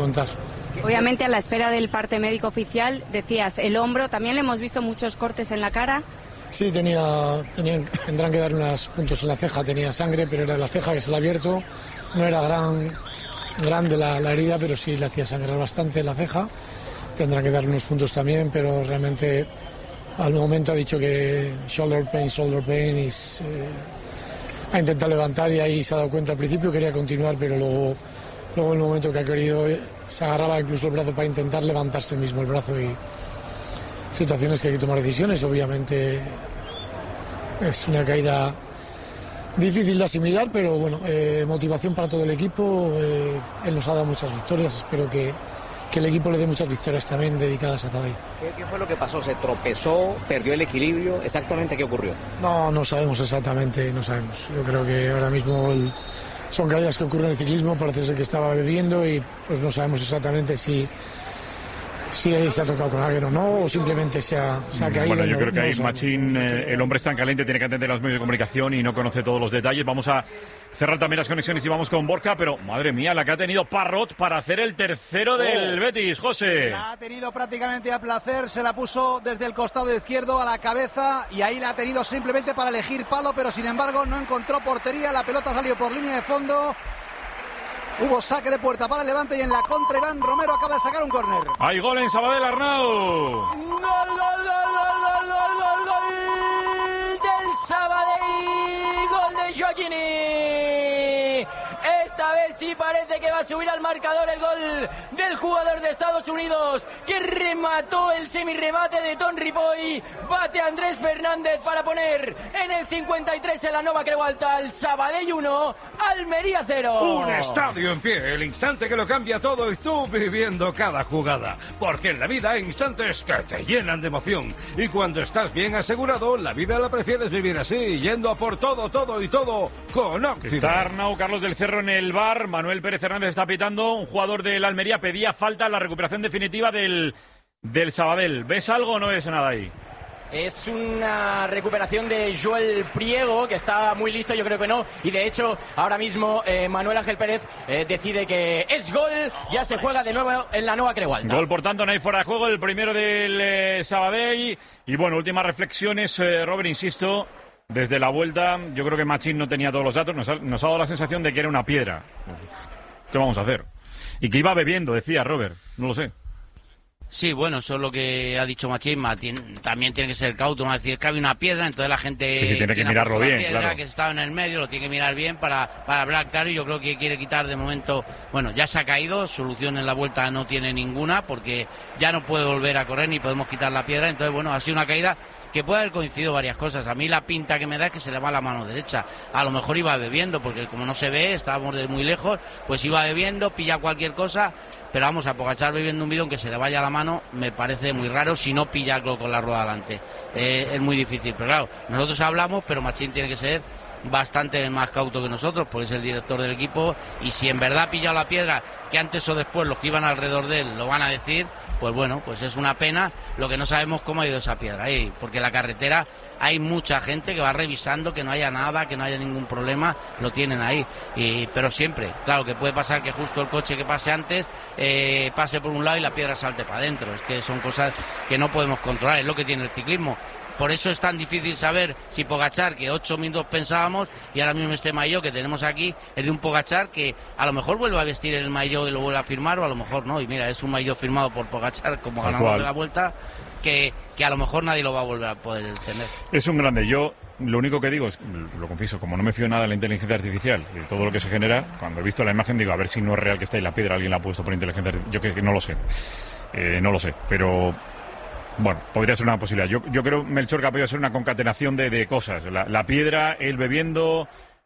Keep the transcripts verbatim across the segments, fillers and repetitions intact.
remontar. Obviamente a la espera del parte médico oficial, decías, el hombro, también le hemos visto muchos cortes en la cara. Sí, tenía, tenía, tendrán que dar unos puntos en la ceja, tenía sangre, pero era la ceja que se le ha abierto, no era gran, grande la, la herida, pero sí le hacía sangrar bastante la ceja, tendrán que dar unos puntos también, pero realmente al momento ha dicho que shoulder pain, shoulder pain, y eh, ha intentado levantar y ahí se ha dado cuenta al principio, quería continuar, pero luego, luego en el momento que ha querido se agarraba incluso el brazo para intentar levantarse mismo el brazo y situaciones que hay que tomar decisiones. Obviamente es una caída difícil de asimilar, pero bueno, eh, motivación para todo el equipo. Eh, él nos ha dado muchas victorias, espero que, que el equipo le dé muchas victorias también dedicadas a Tadej. ¿Qué, ¿Qué fue lo que pasó? ¿Se tropezó? ¿Perdió el equilibrio? ¿Exactamente qué ocurrió? No, no sabemos exactamente, no sabemos. Yo creo que ahora mismo el, son caídas que ocurren en el ciclismo, parece ser que estaba bebiendo y pues no sabemos exactamente si si se ha tocado con alguien o no, o simplemente se ha, se ha caído. Bueno, yo no, creo que no ahí Machín, eh, el hombre está en caliente, tiene que atender a los medios de comunicación y no conoce todos los detalles. Vamos a cerrar también las conexiones y vamos con Borja, pero madre mía, la que ha tenido Parrot para hacer el tercero del oh. Betis, José. La ha tenido prácticamente a placer, se la puso desde el costado izquierdo a la cabeza y ahí la ha tenido simplemente para elegir palo, pero sin embargo no encontró portería, la pelota salió por línea de fondo. Hubo saque de puerta para el Levante y en la contra Iván Romero acaba de sacar un córner. Hay gol en Sabadell, Arnau. Gol, gol, gol, gol, gol, gol, gol, gol del Sabadell, gol de Joaquini. Esta vez sí parece que va a subir al marcador el gol del jugador de Estados Unidos que remató el semirremate de Ton Ripoll. Bate Andrés Fernández para poner en el cincuenta y tres en la Nova Creu Alta el Sabadell uno, Almería cero. Un estadio en pie, el instante que lo cambia todo y tú viviendo cada jugada. Porque en la vida hay instantes que te llenan de emoción. Y cuando estás bien asegurado, la vida la prefieres vivir así, yendo a por todo, todo y todo con Occident. Está Arnau, Carlos del Cerro en el bar, Manuel Pérez Hernández está pitando, un jugador del Almería pedía falta en la recuperación definitiva del, del Sabadell. ¿Ves algo o no ves nada ahí? Es una recuperación de Joel Priego, que está muy listo, yo creo que no. Y de hecho, ahora mismo eh, Manuel Ángel Pérez eh, decide que es gol. Ya se juega de nuevo en la Nova Creu Alta. Gol, por tanto, no hay fuera de juego. El primero del eh, Sabadell. Y bueno, últimas reflexiones, eh, Robert, insisto. Desde la vuelta, yo creo que Machín no tenía todos los datos. Nos ha, nos ha dado la sensación de que era una piedra. ¿Qué vamos a hacer? Y que iba bebiendo, decía Robert. No lo sé. Sí, bueno, eso es lo que ha dicho Machín. También tiene que ser cauto, no decir que había una piedra, entonces la gente sí, sí, tiene que mirarlo bien, piedra, claro. Que estaba en el medio, lo tiene que mirar bien para, para hablar claro. Y yo creo que quiere quitar de momento, bueno, ya se ha caído, solución en la vuelta no tiene ninguna, porque ya no puede volver a correr ni podemos quitar la piedra. Entonces, bueno, ha sido una caída que puede haber coincidido varias cosas. A mí la pinta que me da es que se le va la mano derecha. A lo mejor iba bebiendo, porque como no se ve, estábamos de muy lejos, pues iba bebiendo, pilla cualquier cosa. Pero vamos, a Pogačar bebiendo un bidón que se le vaya la mano me parece muy raro si no pillarlo con la rueda delante. Eh, es muy difícil, pero claro, nosotros hablamos, pero Machín tiene que ser bastante más cauto que nosotros, porque es el director del equipo, y si en verdad ha pillado la piedra, que antes o después los que iban alrededor de él lo van a decir, pues bueno, pues es una pena. Lo que no sabemos cómo ha ido esa piedra ahí, porque en la carretera hay mucha gente que va revisando que no haya nada, que no haya ningún problema, lo tienen ahí. Y, pero siempre, claro, que puede pasar que justo el coche que pase antes eh, pase por un lado y la piedra salte para adentro. Es que son cosas que no podemos controlar, es lo que tiene el ciclismo. Por eso es tan difícil saber si Pogačar, que ocho minutos pensábamos, y ahora mismo este maillot que tenemos aquí es de un Pogačar que a lo mejor vuelve a vestir el maillot y lo vuelve a firmar, o a lo mejor no. Y mira, es un maillot firmado por Pogačar como ganador de la Vuelta, que, que a lo mejor nadie lo va a volver a poder tener. Es un grande. Yo lo único que digo es, lo confieso, como no me fío nada de la inteligencia artificial y todo lo que se genera, cuando he visto la imagen digo, a ver si no es real que está ahí la piedra, alguien la ha puesto por inteligencia artificial. Yo que, que no lo sé. Eh, no lo sé, pero... Bueno, podría ser una posibilidad. Yo, yo creo, Melchor, que ha podido ser una concatenación de, de cosas. La, la piedra, él bebiendo,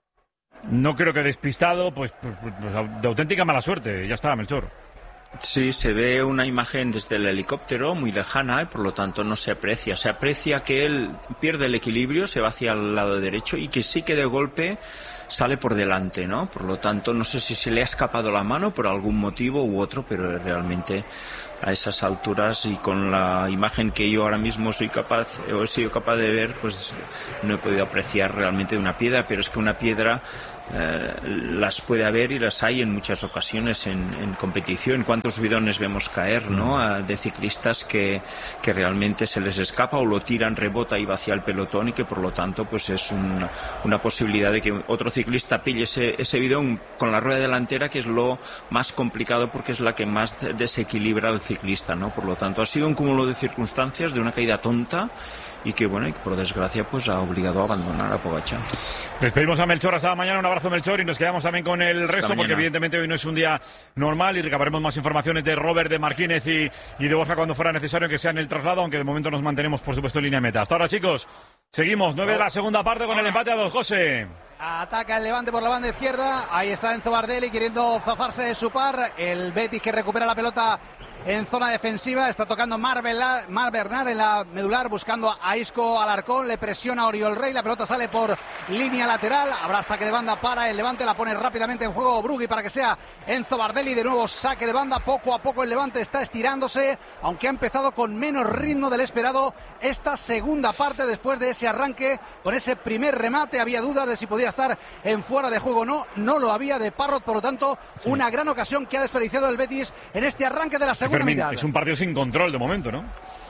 no creo que despistado, pues, pues, pues de auténtica mala suerte. Ya está, Melchor. Sí, se ve una imagen desde el helicóptero muy lejana y por lo tanto no se aprecia. Se aprecia que él pierde el equilibrio, se va hacia el lado derecho y que sí que de golpe sale por delante, ¿no? Por lo tanto, no sé si se le ha escapado la mano por algún motivo u otro, pero realmente a esas alturas, y con la imagen que yo ahora mismo soy capaz, o he sido capaz de ver, pues no he podido apreciar realmente una piedra, pero es que una piedra eh, las puede haber y las hay en muchas ocasiones en, en competición. ¿Cuántos bidones vemos caer, ¿no? A, de ciclistas que, que realmente se les escapa o lo tiran, rebota y va hacia el pelotón, y que por lo tanto pues es un, una posibilidad de que otro ciclista pille ese, ese bidón con la rueda delantera, que es lo más complicado porque es la que más desequilibra al ciclista, ¿no? Por lo tanto ha sido un cúmulo de circunstancias, de una caída tonta, y que bueno, y que por desgracia pues ha obligado a abandonar a Pogačar. Despedimos a Melchor hasta mañana, un abrazo Melchor, y nos quedamos también con el resto porque evidentemente hoy no es un día normal y recabaremos más informaciones de Robert, de Marquínez y, y de Borja cuando fuera necesario que sea en el traslado, aunque de momento nos mantenemos por supuesto en línea de meta. Hasta ahora, chicos, seguimos, nueve de la segunda parte con el empate a dos. José. Ataca el Levante por la banda izquierda, ahí está Enzo Bardelli queriendo zafarse de su par, el Betis que recupera la pelota en zona defensiva, está tocando Mar, Bernal, Mar Bernal en la medular, buscando a Isco Alarcón, le presiona a Oriol Rey, la pelota sale por línea lateral, habrá saque de banda para el Levante, la pone rápidamente en juego Brugui para que sea Enzo Bardelli, de nuevo saque de banda, poco a poco el Levante está estirándose, aunque ha empezado con menos ritmo del esperado esta segunda parte después de ese arranque, con ese primer remate, había dudas de si podía estar en fuera de juego o no, no lo había de Parrot, por lo tanto, sí. Una gran ocasión que ha desperdiciado el Betis en este arranque de la segunda. Fermín, es un partido sin control de momento, ¿no?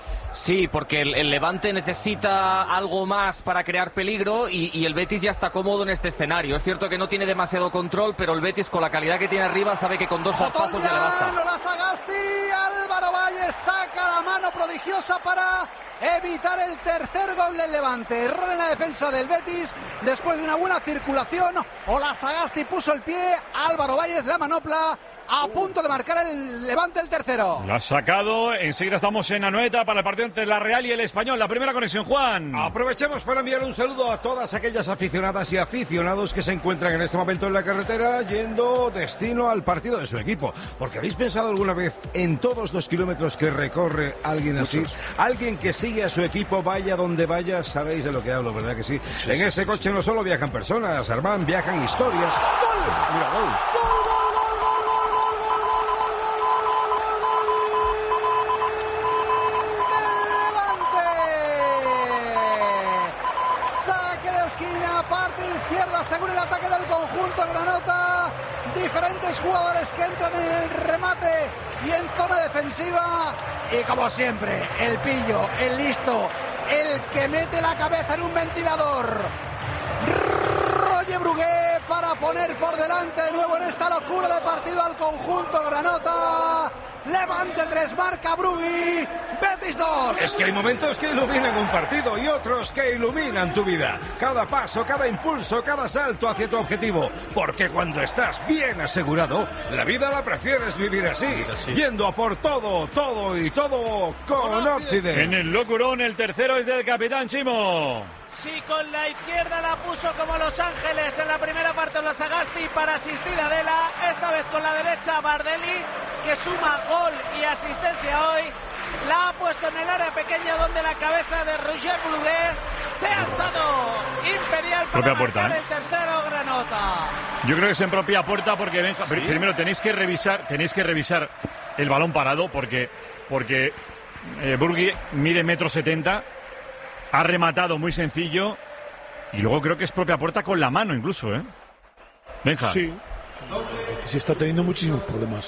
Sí, porque el, el Levante necesita algo más para crear peligro y, y el Betis ya está cómodo en este escenario. Es cierto que no tiene demasiado control, pero el Betis con la calidad que tiene arriba sabe que con dos zarpazos ya le basta. La Sagasti, Álvaro Valles saca la mano prodigiosa para evitar el tercer gol del Levante. Error en la defensa del Betis después de una buena circulación. Ola Sagasti puso el pie, Álvaro Valles la manopla, a punto de marcar el Levante el tercero. Lo ha sacado, enseguida estamos en Anoeta para el partido entre la Real y el Español. La primera conexión, Juan. Aprovechamos para enviar un saludo a todas aquellas aficionadas y aficionados que se encuentran en este momento en la carretera yendo destino al partido de su equipo. Porque ¿habéis pensado alguna vez en todos los kilómetros que recorre alguien así? Muchos. Alguien que sigue a su equipo, vaya donde vaya, sabéis de lo que hablo, ¿verdad que sí? sí en sí, ese sí, coche sí. No solo viajan personas, Armán, viajan historias. ¡Gol! Mira, gol. ¡Gol! Según el ataque del conjunto granota, diferentes jugadores que entran en el remate y en zona defensiva, y como siempre el pillo, el listo, el que mete la cabeza en un ventilador, Roger Brugué, para poner por delante de nuevo en esta locura de partido al conjunto granota. Levante tres, marca Brugui, Betis dos. Es que hay momentos que iluminan un partido y otros que iluminan tu vida. Cada paso, cada impulso, cada salto hacia tu objetivo. Porque cuando estás bien asegurado, la vida la prefieres vivir así. así. Yendo a por todo, todo y todo con Occident. En el locurón, el tercero es del capitán Chimo. Sí, con la izquierda la puso como Los Ángeles en la primera parte de la Sagasti para asistir a Adela. Esta vez con la derecha Bardelli, que suma gol y asistencia hoy. La ha puesto en el área pequeña donde la cabeza de Roger Brugué se ha alzado imperial para marcar puerta, ¿eh? El tercero Granota. Yo creo que es en propia puerta porque Benja, ¿sí? Primero tenéis que revisar, tenéis que revisar el balón parado porque porque eh, Brugui mide metro setenta. Ha rematado muy sencillo y luego creo que es propia puerta con la mano incluso, ¿eh? Benja. Sí. Sí está teniendo muchísimos problemas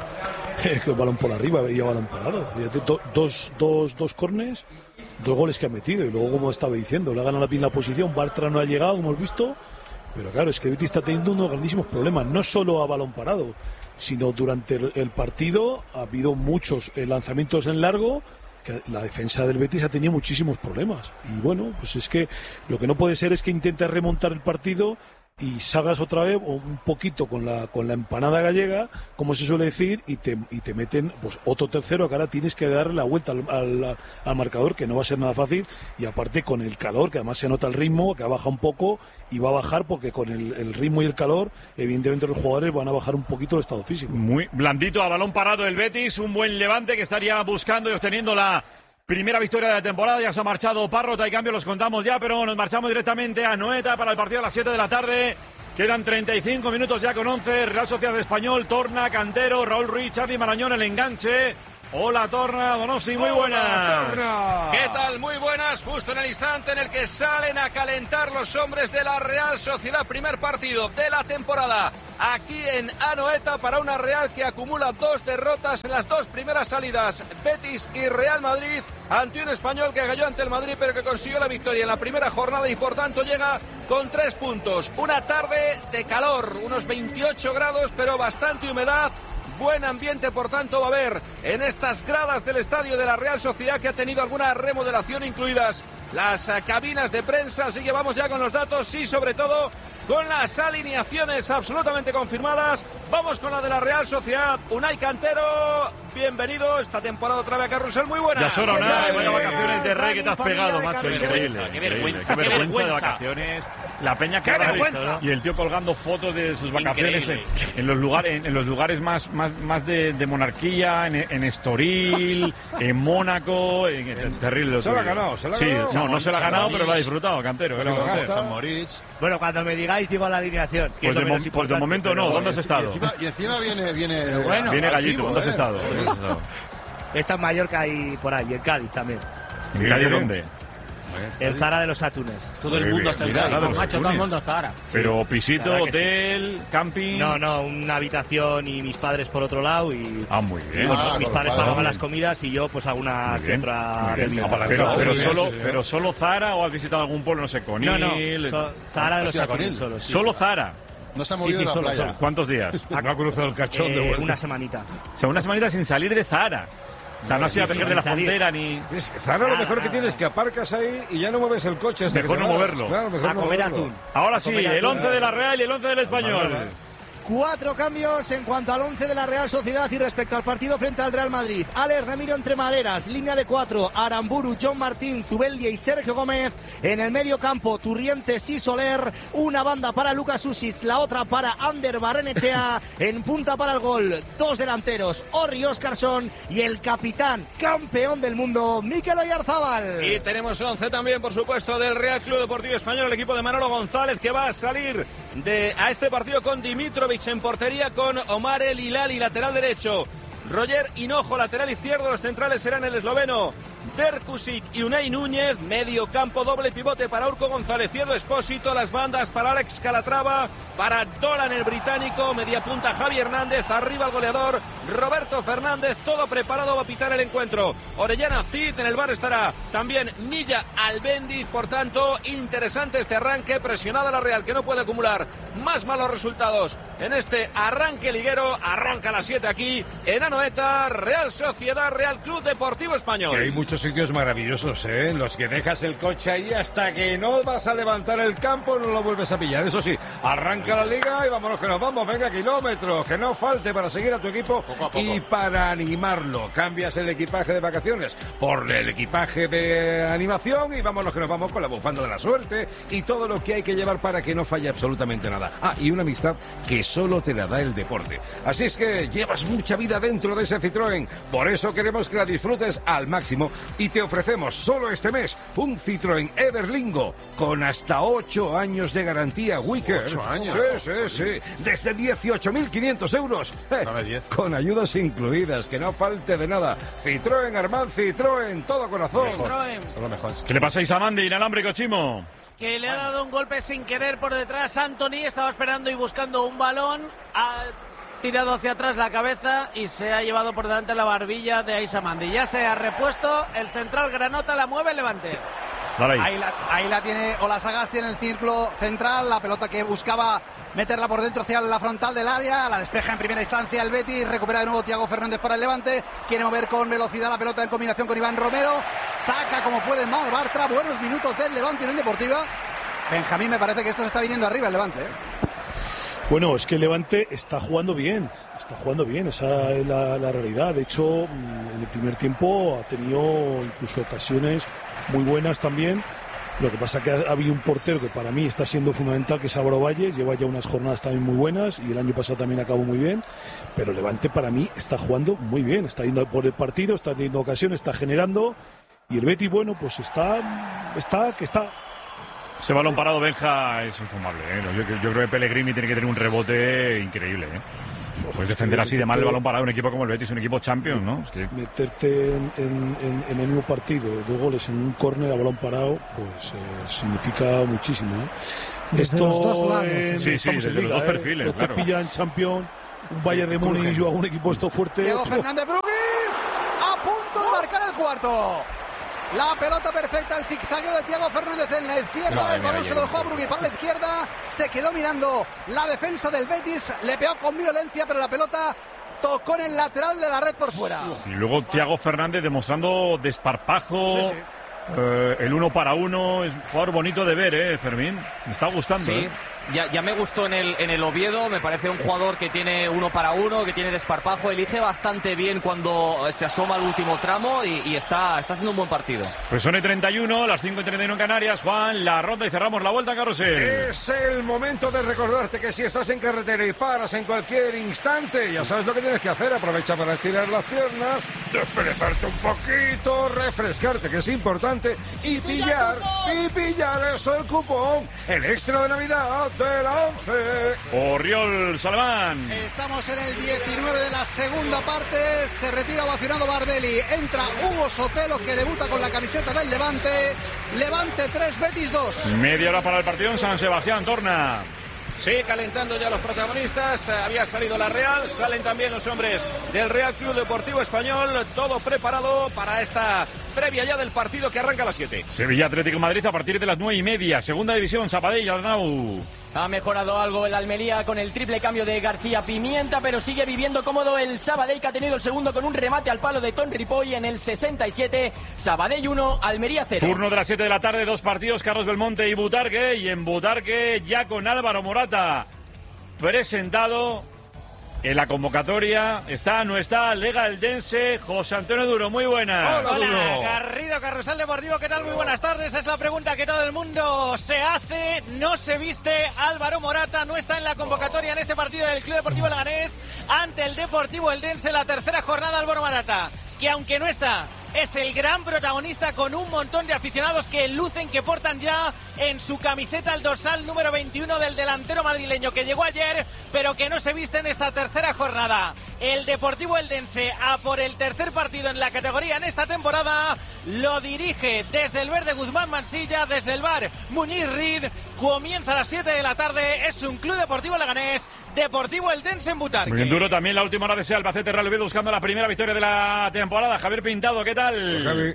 en el balón por arriba y el balón parado. Do, dos, dos, dos corners, dos goles que ha metido y luego, como estaba diciendo, le ha ganado bien la posición. Bartra no ha llegado, como hemos visto, pero claro, es que Betis está teniendo unos grandísimos problemas, no solo a balón parado, sino durante el, el partido ha habido muchos eh, lanzamientos en largo. Que la defensa del Betis ha tenido muchísimos problemas y bueno, pues es que lo que no puede ser es que intentes remontar el partido y salgas otra vez un poquito con la con la empanada gallega, como se suele decir, y te y te meten pues otro tercero, que ahora tienes que darle la vuelta al, al, al marcador, que no va a ser nada fácil, y aparte con el calor, que además se nota el ritmo, que ha bajado un poco y va a bajar porque con el, el ritmo y el calor, evidentemente los jugadores van a bajar un poquito el estado físico. Muy blandito a balón parado el Betis, un buen Levante que estaría buscando y obteniendo la primera victoria de la temporada. Ya se ha marchado Parrot, hay cambios, los contamos ya, pero nos marchamos directamente a Anoeta para el partido a las siete de la tarde. Quedan treinta y cinco minutos ya con once. Real Sociedad Español, Torna, Cantero, Raúl Ruiz, Charly Marañón, el enganche. Hola, Torna, Donosti, muy buenas. ¿Qué tal? Muy buenas. Justo en el instante en el que salen a calentar los hombres de la Real Sociedad. Primer partido de la temporada aquí en Anoeta para una Real que acumula dos derrotas en las dos primeras salidas. Betis y Real Madrid ante un español que cayó ante el Madrid pero que consiguió la victoria en la primera jornada y por tanto llega con tres puntos. Una tarde de calor, unos veintiocho grados pero bastante humedad. Buen ambiente, por tanto, va a haber en estas gradas del estadio de la Real Sociedad, que ha tenido alguna remodelación, incluidas las uh, cabinas de prensa. Así que vamos ya con los datos y, sobre todo, con las alineaciones absolutamente confirmadas. Vamos con la de la Real Sociedad. Unai Cantero, bienvenido esta temporada otra vez a Carrusel. Muy buena. Ya son Unai, buenas vacaciones de rey que te has pegado, macho. Increíble. Qué vergüenza, qué vergüenza de vacaciones. La peña que va y el tío colgando fotos de sus vacaciones en, en los lugares, en, en los lugares más, más, más de, de monarquía, en, en Estoril, en Mónaco, en, en, terrible. Se lo ha ganado, se lo ha sí, ganado. No, no se lo ha ganado, pero lo ha disfrutado, Cantero. Se lo gasta. San Moritz. Bueno, cuando me digáis, digo la alineación. Pues de, mo pues de momento no. ¿Dónde has estado? Y encima, y encima viene, viene, bueno, viene Gallito. ¿Dónde has estado? Está en Mallorca y por ahí, en Cádiz también. ¿En Cádiz dónde? El Zara de los Atunes. Todo el mundo está en Cádiz, macho, todo el mundo Zara. Pero pisito, hotel, sí. Camping. No, no, una habitación y mis padres por otro lado y. Ah, muy bien. Bueno, ah, mis padres pagaban las comidas y yo pues alguna que otra bebida. Pero, pero solo, pero solo Zara o has visitado algún pueblo, no sé, Conil. No, no, so, Zara de los Atunes solo. Sí, solo Zara. No se ha movido sí, sí, de la solo, playa. Solo. ¿Cuántos días? No ha cruzado el cachón eh, de vuelta. Una semanita. O sea, una semanita sin salir de Zara. O sea, no, no has ido sí, a tejer sí, de la salir. frontera ni... Zara lo mejor que tienes es que aparcas ahí y ya no mueves el coche. Hasta mejor que no moverlo. Claro, mejor a no comer moverlo. atún. Ahora a sí, comer el atún. once de la Real y el once del Español. Cuatro cambios en cuanto al once de la Real Sociedad y respecto al partido frente al Real Madrid. Alex Remiro entre maderas, línea de cuatro, Aramburu, John Martín, Zubeldia y Sergio Gómez. En el medio campo, Turrientes y Soler. Una banda para Lucas Usis, la otra para Ander Barrenechea. En punta para el gol, dos delanteros, Orri Óscarsson y el capitán, campeón del mundo, Mikel Oyarzábal. Y tenemos once también, por supuesto, del Real Club Deportivo Español, el equipo de Manolo González, que va a salir de, a este partido con Dimitrovic en portería, con Omar El Hilali, lateral derecho, Roger Hinojo, lateral izquierdo. Los centrales serán el esloveno Derkusic y Unai Núñez. Medio campo, doble pivote para Urco González y Edu Espósito. Las bandas para Alex Calatrava, para Dolan el británico. Media punta Javi Hernández. Arriba el goleador Roberto Fernández. Todo preparado, va a pitar el encuentro Orellana Cid. En el bar estará también Milla Albendiz. Por tanto, interesante este arranque. Presionada la Real, que no puede acumular más malos resultados en este arranque liguero. Arranca a las siete aquí en Anoeta. Real Sociedad, Real Club Deportivo Español. Que hay muchos sitios maravillosos, ¿eh? En los que dejas el coche ahí hasta que no vas a levantar el campo, no lo vuelves a pillar. Eso sí, arranca la liga y vámonos que nos vamos. Venga, kilómetros, que no falte para seguir a tu equipo poco a poco. Y para animarlo. Cambias el equipaje de vacaciones por el equipaje de animación y vámonos que nos vamos con la bufanda de la suerte y todo lo que hay que llevar para que no falle absolutamente nada. Ah, y una amistad que solo te la da el deporte. Así es que llevas mucha vida dentro de ese Citroën. Por eso queremos que la disfrutes al máximo y te ofrecemos solo este mes un Citroën Everlingo con hasta ocho años de garantía Wicker. ¿ocho años? Sí, sí, sí. Desde dieciocho mil quinientos euros. Eh, diez. Con ayudas incluidas, que no falte de nada. Citroën, Armand Citroën, todo corazón. Citroën. Son lo mejor. ¿Qué le pasáis a Mandy, inalámbrico, Chimo? Que le ha dado un golpe sin querer por detrás. Anthony estaba esperando y buscando un balón. Ha tirado hacia atrás la cabeza y se ha llevado por delante la barbilla de Aisa Mandi. Ya se ha repuesto. El central Granota la mueve, Levante. Ahí. Ahí, la, ahí la tiene Ola Sagasti en el círculo central. La pelota que buscaba meterla por dentro hacia la frontal del área. La despeja en primera instancia el Betis. Recupera de nuevo Thiago Fernández para el Levante. Quiere mover con velocidad la pelota en combinación con Iván Romero. Saca como puede Mar Bartra. Buenos minutos del Levante en Deportiva. Benjamín, me parece que esto se está viniendo arriba el Levante, ¿eh? Bueno, es que el Levante está jugando bien, está jugando bien, esa es la, la realidad. De hecho, en el primer tiempo ha tenido incluso ocasiones muy buenas también. Lo que pasa es que ha, ha habido un portero que para mí está siendo fundamental, que es Álvaro Valle. Lleva ya unas jornadas también muy buenas y el año pasado también acabó muy bien. Pero el Levante para mí está jugando muy bien, está yendo por el partido, está teniendo ocasiones, está generando. Y el Betis, bueno, pues está, está, que está... Ese balón parado, Benja, es infumable, ¿eh? Yo, yo creo que Pellegrini tiene que tener un rebote increíble, ¿eh? Puedes defender así de mal el balón parado un equipo como el Betis, un equipo champion, ¿no? Es que... Meterte en, en, en, en el mismo partido dos goles en un córner a balón parado, pues eh, significa muchísimo, ¿eh? Desde Esto los dos lados. en, Sí, sí, desde Liga, los dos ¿eh? perfiles, Esto claro. te pilla en Champions, un Bayern de Múnich o algún equipo esto fuerte. Diego Fernández Brugui a punto de marcar el cuarto. La pelota perfecta, el zigzagueo de Thiago Fernández en la izquierda. Madre El mía, balón se lo dejó a Brugui para la izquierda. Se quedó mirando la defensa del Betis. Le pegó con violencia, pero la pelota tocó en el lateral de la red por fuera. Y luego Thiago Fernández demostrando desparpajo. Sí, sí. Eh, el uno para uno es un jugador bonito de ver, ¿eh, Fermín? Me está gustando. Sí, ¿eh? ya, ya me gustó en el, en el Oviedo, me parece un jugador que tiene uno para uno, que tiene desparpajo, elige bastante bien cuando se asoma al último tramo y, y está, está haciendo un buen partido. Pues son el treinta y uno, las cinco y treinta y uno en Canarias, Juan, la ronda y cerramos la vuelta, Carrusel. Es el momento de recordarte que si estás en carretera y paras en cualquier instante, ya sabes lo que tienes que hacer. Aprovecha para estirar las piernas, desperezarte un poquito, refrescarte, que es importante, y pillar, y pillar eso, el cupón, el extra de Navidad de la once. Oriol Salamán. Estamos en el diecinueve de la segunda parte. Se retira ovacionado Bardelli. Entra Hugo Sotelo, que debuta con la camiseta del Levante. Levante tres, Betis dos. Media hora para el partido en San Sebastián, Torna. Sí, calentando ya los protagonistas. Eh, había salido la Real, salen también los hombres del Real Club Deportivo Español. Todo preparado para esta previa ya del partido que arranca a las siete. Sevilla Atlético de Madrid a partir de las nueve y media. Segunda división, Sabadell, Arnau. Ha mejorado algo el Almería con el triple cambio de García Pimienta, pero sigue viviendo cómodo el Sabadell, que ha tenido el segundo con un remate al palo de Ton Ripoll en el sesenta y siete. Sabadell uno, Almería cero. Turno de las siete de la tarde, dos partidos, Carlos Belmonte y Butarque. Y en Butarque ya con Álvaro Morata presentado en la convocatoria. Está, no está, Lega Eldense, José Antonio Duro, muy buena. Hola, Hola Garrido, Carrusel Deportivo, ¿qué tal? Muy buenas tardes. Es la pregunta que todo el mundo se hace. No se viste Álvaro Morata, no está en la convocatoria en este partido del Club Deportivo Leganés ante el Deportivo Eldense, la tercera jornada. Álvaro Morata, que aunque no está, es el gran protagonista con un montón de aficionados que lucen, que portan ya en su camiseta el dorsal número veintiuno del delantero madrileño que llegó ayer, pero que no se viste en esta tercera jornada. El Deportivo Eldense a por el tercer partido en la categoría en esta temporada. Lo dirige desde el verde Guzmán Mansilla, desde el bar Muñiz Reed. Comienza a las siete de la tarde. Es un Club Deportivo Leganés, Deportivo Eldense en Butarque. Muy bien, Duro también la última hora de ese Albacete Real Oviedo buscando la primera victoria de la temporada. Javier Pintado, ¿qué tal? Javi.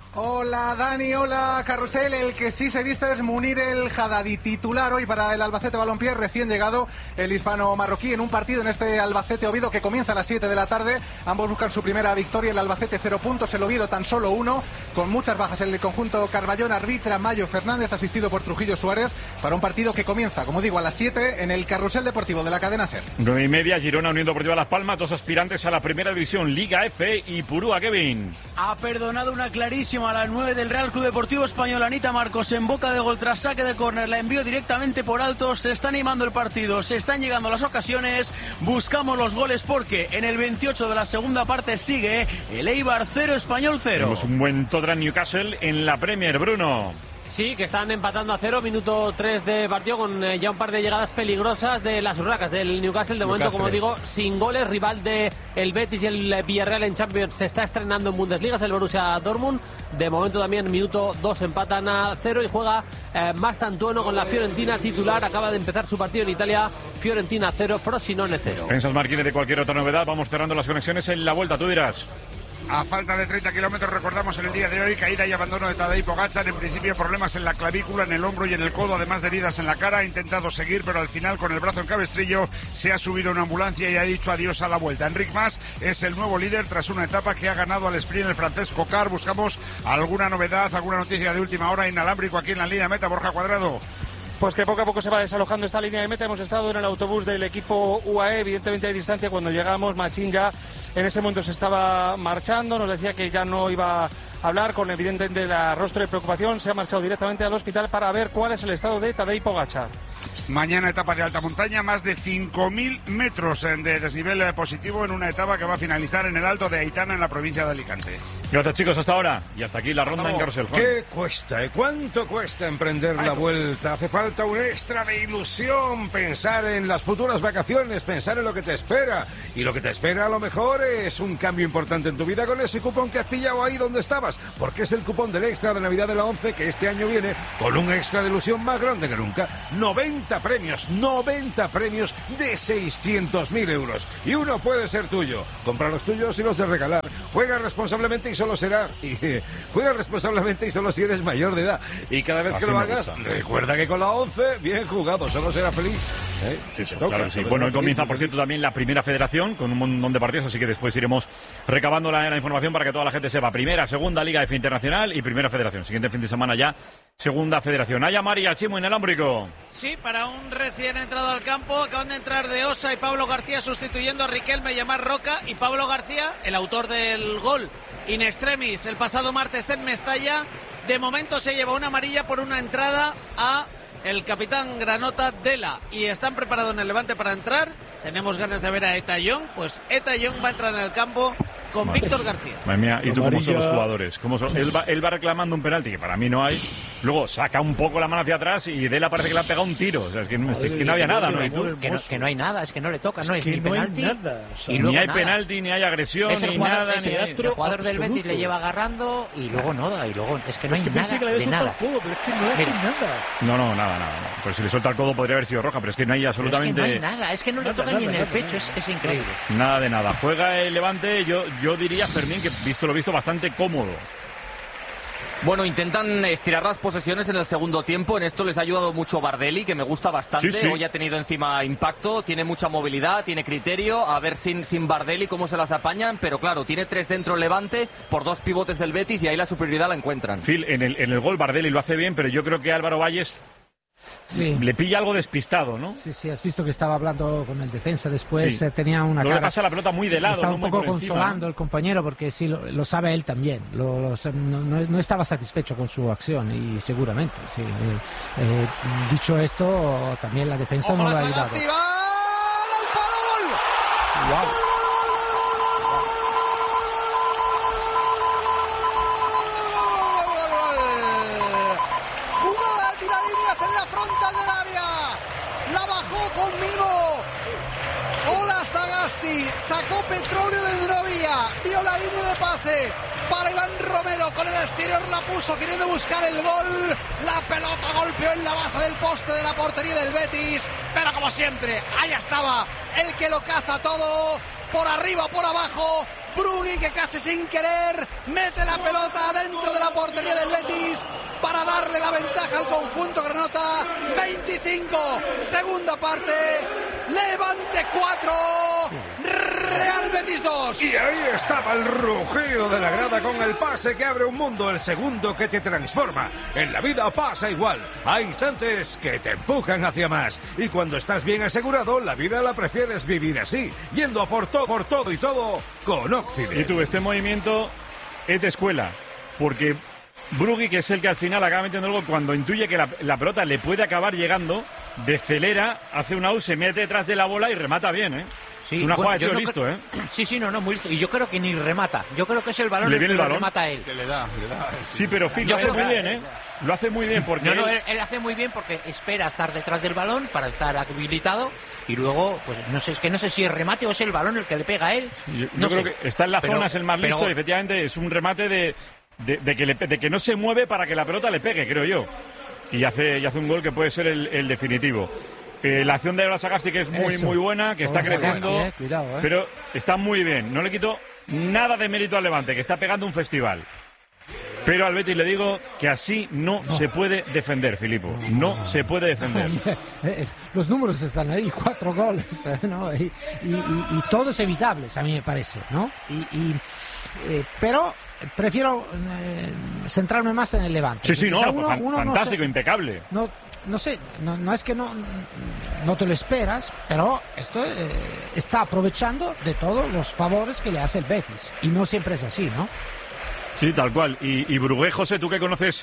Hola Dani, hola Carrusel. El que sí se viste es Munir El Haddadi, titular hoy para el Albacete Balompié, recién llegado el hispano-marroquí en un partido en este Albacete Oviedo que comienza a las siete de la tarde. Ambos buscan su primera victoria, el Albacete cero puntos, el Oviedo tan solo uno, con muchas bajas en el conjunto Carballón, arbitra Mayo Fernández, asistido por Trujillo Suárez, para un partido que comienza, como digo, a las siete en el Carrusel Deportivo de la cadena SER. nueve y media, Girona, Unión Deportiva Las Palmas, dos aspirantes a la primera división, Liga F y Purúa, Kevin. Ha perdonado una clarísima a las nueve del Real Club Deportivo Español. Anita Marcos en boca de gol tras saque de córner, la envió directamente por alto. Se está animando el partido, se están llegando las ocasiones, buscamos los goles porque en el veintiocho de la segunda parte sigue el Eibar cero, Español cero. Tenemos un buen Tottenham Newcastle en la Premier, Bruno. Sí, que están empatando a cero, minuto tres de partido con eh, ya un par de llegadas peligrosas de las urracas del Newcastle. De momento, como digo, sin goles, rival de el Betis y el Villarreal en Champions. Se está estrenando en Bundesliga, es el Borussia Dortmund. De momento también, minuto dos, empatan a cero y juega eh, Mastantuono con la Fiorentina titular. Acaba de empezar su partido en Italia. Fiorentina cero, Frosinone cero. ¿Pensas, Marquines, de cualquier otra novedad? Vamos cerrando las conexiones en la vuelta, tú dirás. A falta de treinta kilómetros, recordamos en el día de hoy, caída y abandono de Tadej Pogačar. En principio problemas en la clavícula, en el hombro y en el codo, además de heridas en la cara. Ha intentado seguir, pero al final con el brazo en cabestrillo se ha subido a una ambulancia y ha dicho adiós a la vuelta. Enric Mas es el nuevo líder tras una etapa que ha ganado al sprint el francés Cocar. Buscamos alguna novedad, alguna noticia de última hora inalámbrico aquí en la línea meta. Borja Cuadrado. Pues que poco a poco se va desalojando esta línea de meta. Hemos estado en el autobús del equipo U A E, evidentemente hay distancia. Cuando llegamos, Machín ya en ese momento se estaba marchando, nos decía que ya no iba a hablar, con evidentemente el rostro de preocupación. Se ha marchado directamente al hospital para ver cuál es el estado de Tadej Pogačar. Mañana etapa de alta montaña, más de cinco mil metros de desnivel positivo en una etapa que va a finalizar en el Alto de Aitana, en la provincia de Alicante. Gracias, chicos, hasta ahora. Y hasta aquí la ronda en Carrusel. ¿Qué cuesta? ¿Eh? ¿Cuánto cuesta emprender la vuelta? Hace falta un extra de ilusión, pensar en las futuras vacaciones, pensar en lo que te espera. Y lo que te espera a lo mejor es un cambio importante en tu vida con ese cupón que has pillado ahí donde estabas. Porque es el cupón del extra de Navidad de la ONCE, que este año viene con un extra de ilusión más grande que nunca. noventa premios, noventa premios de seiscientos mil euros. Y uno puede ser tuyo. Compra los tuyos y los de regalar. Juega responsablemente y solo será. Y, eh, juega responsablemente y solo si eres mayor de edad. Y cada vez Así que lo me hagas, gusta. recuerda que con la ONCE, bien jugado, solo será feliz. ¿Eh? Sí, sí, Toca, claro que sí. solo Bueno, hoy será comienza, feliz. por cierto, también la primera federación con un montón de partidos, así que después iremos recabando la, la información para que toda la gente sepa. Primera, segunda Liga F Internacional y primera federación. Siguiente fin de semana ya, segunda federación. Haya María Chimo en el Ámbrico. Sí, para un recién entrado al campo, acaban de entrar de Osa y Pablo García sustituyendo a Riquelme y a Mar Roca. Y Pablo García, el autor del gol in extremis el pasado martes en Mestalla, de momento se lleva una amarilla por una entrada a el capitán Granota Dela. Y están preparados en el Levante para entrar. Tenemos ganas de ver a Eta Young. Pues Eta Young va a entrar en el campo con Madre. Víctor García. Madre mía, ¿y tú cómo son los Amarilla. jugadores? ¿Cómo son? Él, va, él va reclamando un penalti que para mí no hay. Luego saca un poco la mano hacia atrás y Dela parece que le ha pegado un tiro. O sea, es que, es que no había nada, ¿no? ¿Y tú? Que no, que no hay nada, es que no le toca, no es, que ni no hay penalti. nada, o sea, y Ni luego hay nada. penalti, ni hay agresión, Es el ni jugador, nada. es Ni el, hay... el jugador del absoluto. Betis le lleva agarrando y luego nada, y luego es que no Es hay que nada pensé que le había de soltado nada. el codo, pero es que no le hace Mira. nada. No, no, nada, nada. nada. Pues si le suelta el codo podría haber sido roja, pero es que no hay Pero es que absolutamente no hay nada, es que no le Nada, toca nada, ni en el nada, pecho, nada. es, es increíble. nada de nada. Juega el Levante, yo, yo diría, Fermín, que visto lo visto, bastante cómodo. Bueno, intentan estirar las posesiones en el segundo tiempo. En esto les ha ayudado mucho Bardelli, que me gusta bastante. Sí, sí. Hoy ha tenido encima impacto, tiene mucha movilidad, tiene criterio. A ver sin, sin Bardelli cómo se las apañan. Pero claro, tiene tres dentro el Levante por dos pivotes del Betis y ahí la superioridad la encuentran. Phil, en el, en el gol Bardelli lo hace bien, pero yo creo que Álvaro Valles Sí. le pilla algo despistado, ¿no? Sí, sí, has visto que estaba hablando con el defensa después, Sí. eh, tenía una Luego cara... le pasa la pelota muy de lado, Estaba no un muy poco por encima, consolando ¿no? el compañero porque sí, lo, lo sabe él también. Lo, lo- no, no- no estaba satisfecho con su acción y seguramente, sí. Eh, eh, dicho esto, también la defensa no lo ha ayudado. Sagasti, va al palo, gol. Wow. Jugada de tiradillas en la frontal del área. La bajó con mimo. Hola Sagasti, sacó petróleo de donde no había, vio la línea de pase para Iván Romero, con el exterior la puso queriendo buscar el gol, la pelota golpeó en la base del poste de la portería del Betis, pero como siempre, ahí estaba el que lo caza todo, por arriba, por abajo, Brugui, que casi sin querer mete la pelota dentro de la portería del Betis para darle la ventaja al conjunto granota. Veinticinco, segunda parte, Levante cuatro, Real Betis dos. Y ahí estaba el rugido de la grada con el pase que abre un mundo, el segundo que te transforma. En la vida pasa igual. Hay instantes que te empujan hacia más. Y cuando estás bien asegurado, la vida la prefieres vivir así, yendo a por todo, por todo y todo con Occident. Y tú, este movimiento es de escuela, porque Brugui, que es el que al final acaba metiendo el gol, cuando intuye que la, la pelota le puede acabar llegando, decelera, hace un out, se mete detrás de la bola y remata bien, ¿eh? Sí, es una bueno, jugada de yo tiro no listo, creo- ¿eh? Sí, sí, no, no, muy listo. Y yo creo que ni remata. Yo creo que es el balón ¿Le el que viene el lo balón? remata él. Que le da, le da. Sí, pero Phil, Yo lo hace creo muy que- bien, ¿eh? Lo hace muy bien porque No, no, él- él, él hace muy bien porque espera estar detrás del balón para estar habilitado y luego, pues no sé, es que no sé si es remate o es el balón el que le pega a él. Yo, yo No creo sé. que está en la Pero- zona, es el más pero- listo, y efectivamente es un remate de, de, de que le- de que no se mueve para que la pelota le pegue, creo yo. Y hace, y hace un gol que puede ser el, el definitivo. Eh, la acción de Ola Sagasti, que es muy, Eso. muy buena, que está Ola Sagasti, creciendo, eh, cuidado, eh. pero está muy bien. No le quito nada de mérito al Levante, que está pegando un festival. Pero al Betis le digo que así no, se puede defender, Filipo. No, se puede defender. Es- Los números están ahí, cuatro goles, eh, ¿no? Y, y- y- y todo es evitable, a mí me parece, ¿no? Y, y, eh, pero prefiero eh, centrarme más en el Levante. Sí, sí, no, Quizá pues fan- no fantástico, se- impecable. No, no sé, no, no es que no, no te lo esperas, pero esto eh, está aprovechando de todos los favores que le hace el Betis. Y no siempre es así, ¿no? Sí, tal cual. Y, y Brugué, José, tú que conoces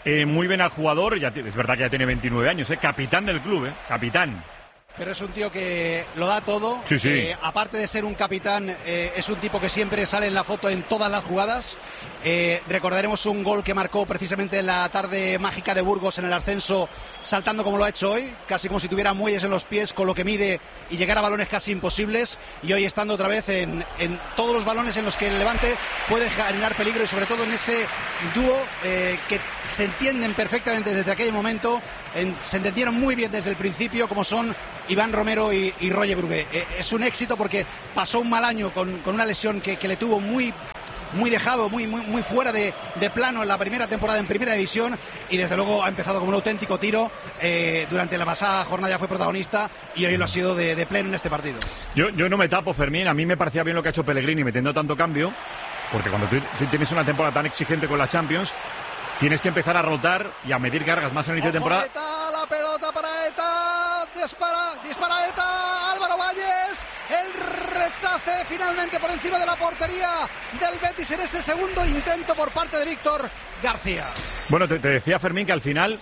eh, muy bien al jugador, ya es verdad que ya tiene veintinueve años, eh, capitán del club, eh, capitán. Pero es un tío que lo da todo. Sí, sí. Eh, aparte de ser un capitán, eh, es un tipo que siempre sale en la foto en todas las jugadas. Eh, recordaremos un gol que marcó precisamente en la tarde mágica de Burgos en el ascenso, saltando como lo ha hecho hoy, casi como si tuviera muelles en los pies, con lo que mide y llegar a balones casi imposibles. Y hoy estando otra vez en, en todos los balones en los que el Levante puede generar peligro, y sobre todo en ese dúo eh, que se entienden perfectamente desde aquel momento, en, se entendieron muy bien desde el principio, como son Iván Romero y, y Roger Brugué. Eh, es un éxito porque pasó un mal año con, con una lesión que, que le tuvo muy, muy dejado, muy, muy, muy fuera de, de plano en la primera temporada en Primera División, y desde luego ha empezado como un auténtico tiro. Eh, durante la pasada jornada ya fue protagonista y hoy lo ha sido de, de pleno en este partido. Yo, yo no me tapo, Fermín, a mí me parecía bien lo que ha hecho Pellegrini metiendo tanto cambio, porque cuando tú, tú tienes una temporada tan exigente con la Champions, tienes que empezar a rotar y a medir cargas más en el inicio de temporada. Eta, la pelota para Eta, dispara, dispara Eta, Álvaro Valles, el rechace finalmente por encima de la portería del Betis en ese segundo intento por parte de Víctor García. Bueno, te, te decía, Fermín, que al final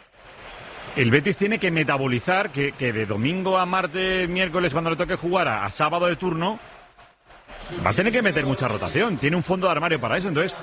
el Betis tiene que metabolizar que, que de domingo a martes, miércoles, cuando le toque jugar a, a sábado de turno, va a tener que meter mucha rotación. Tiene un fondo de armario para eso, entonces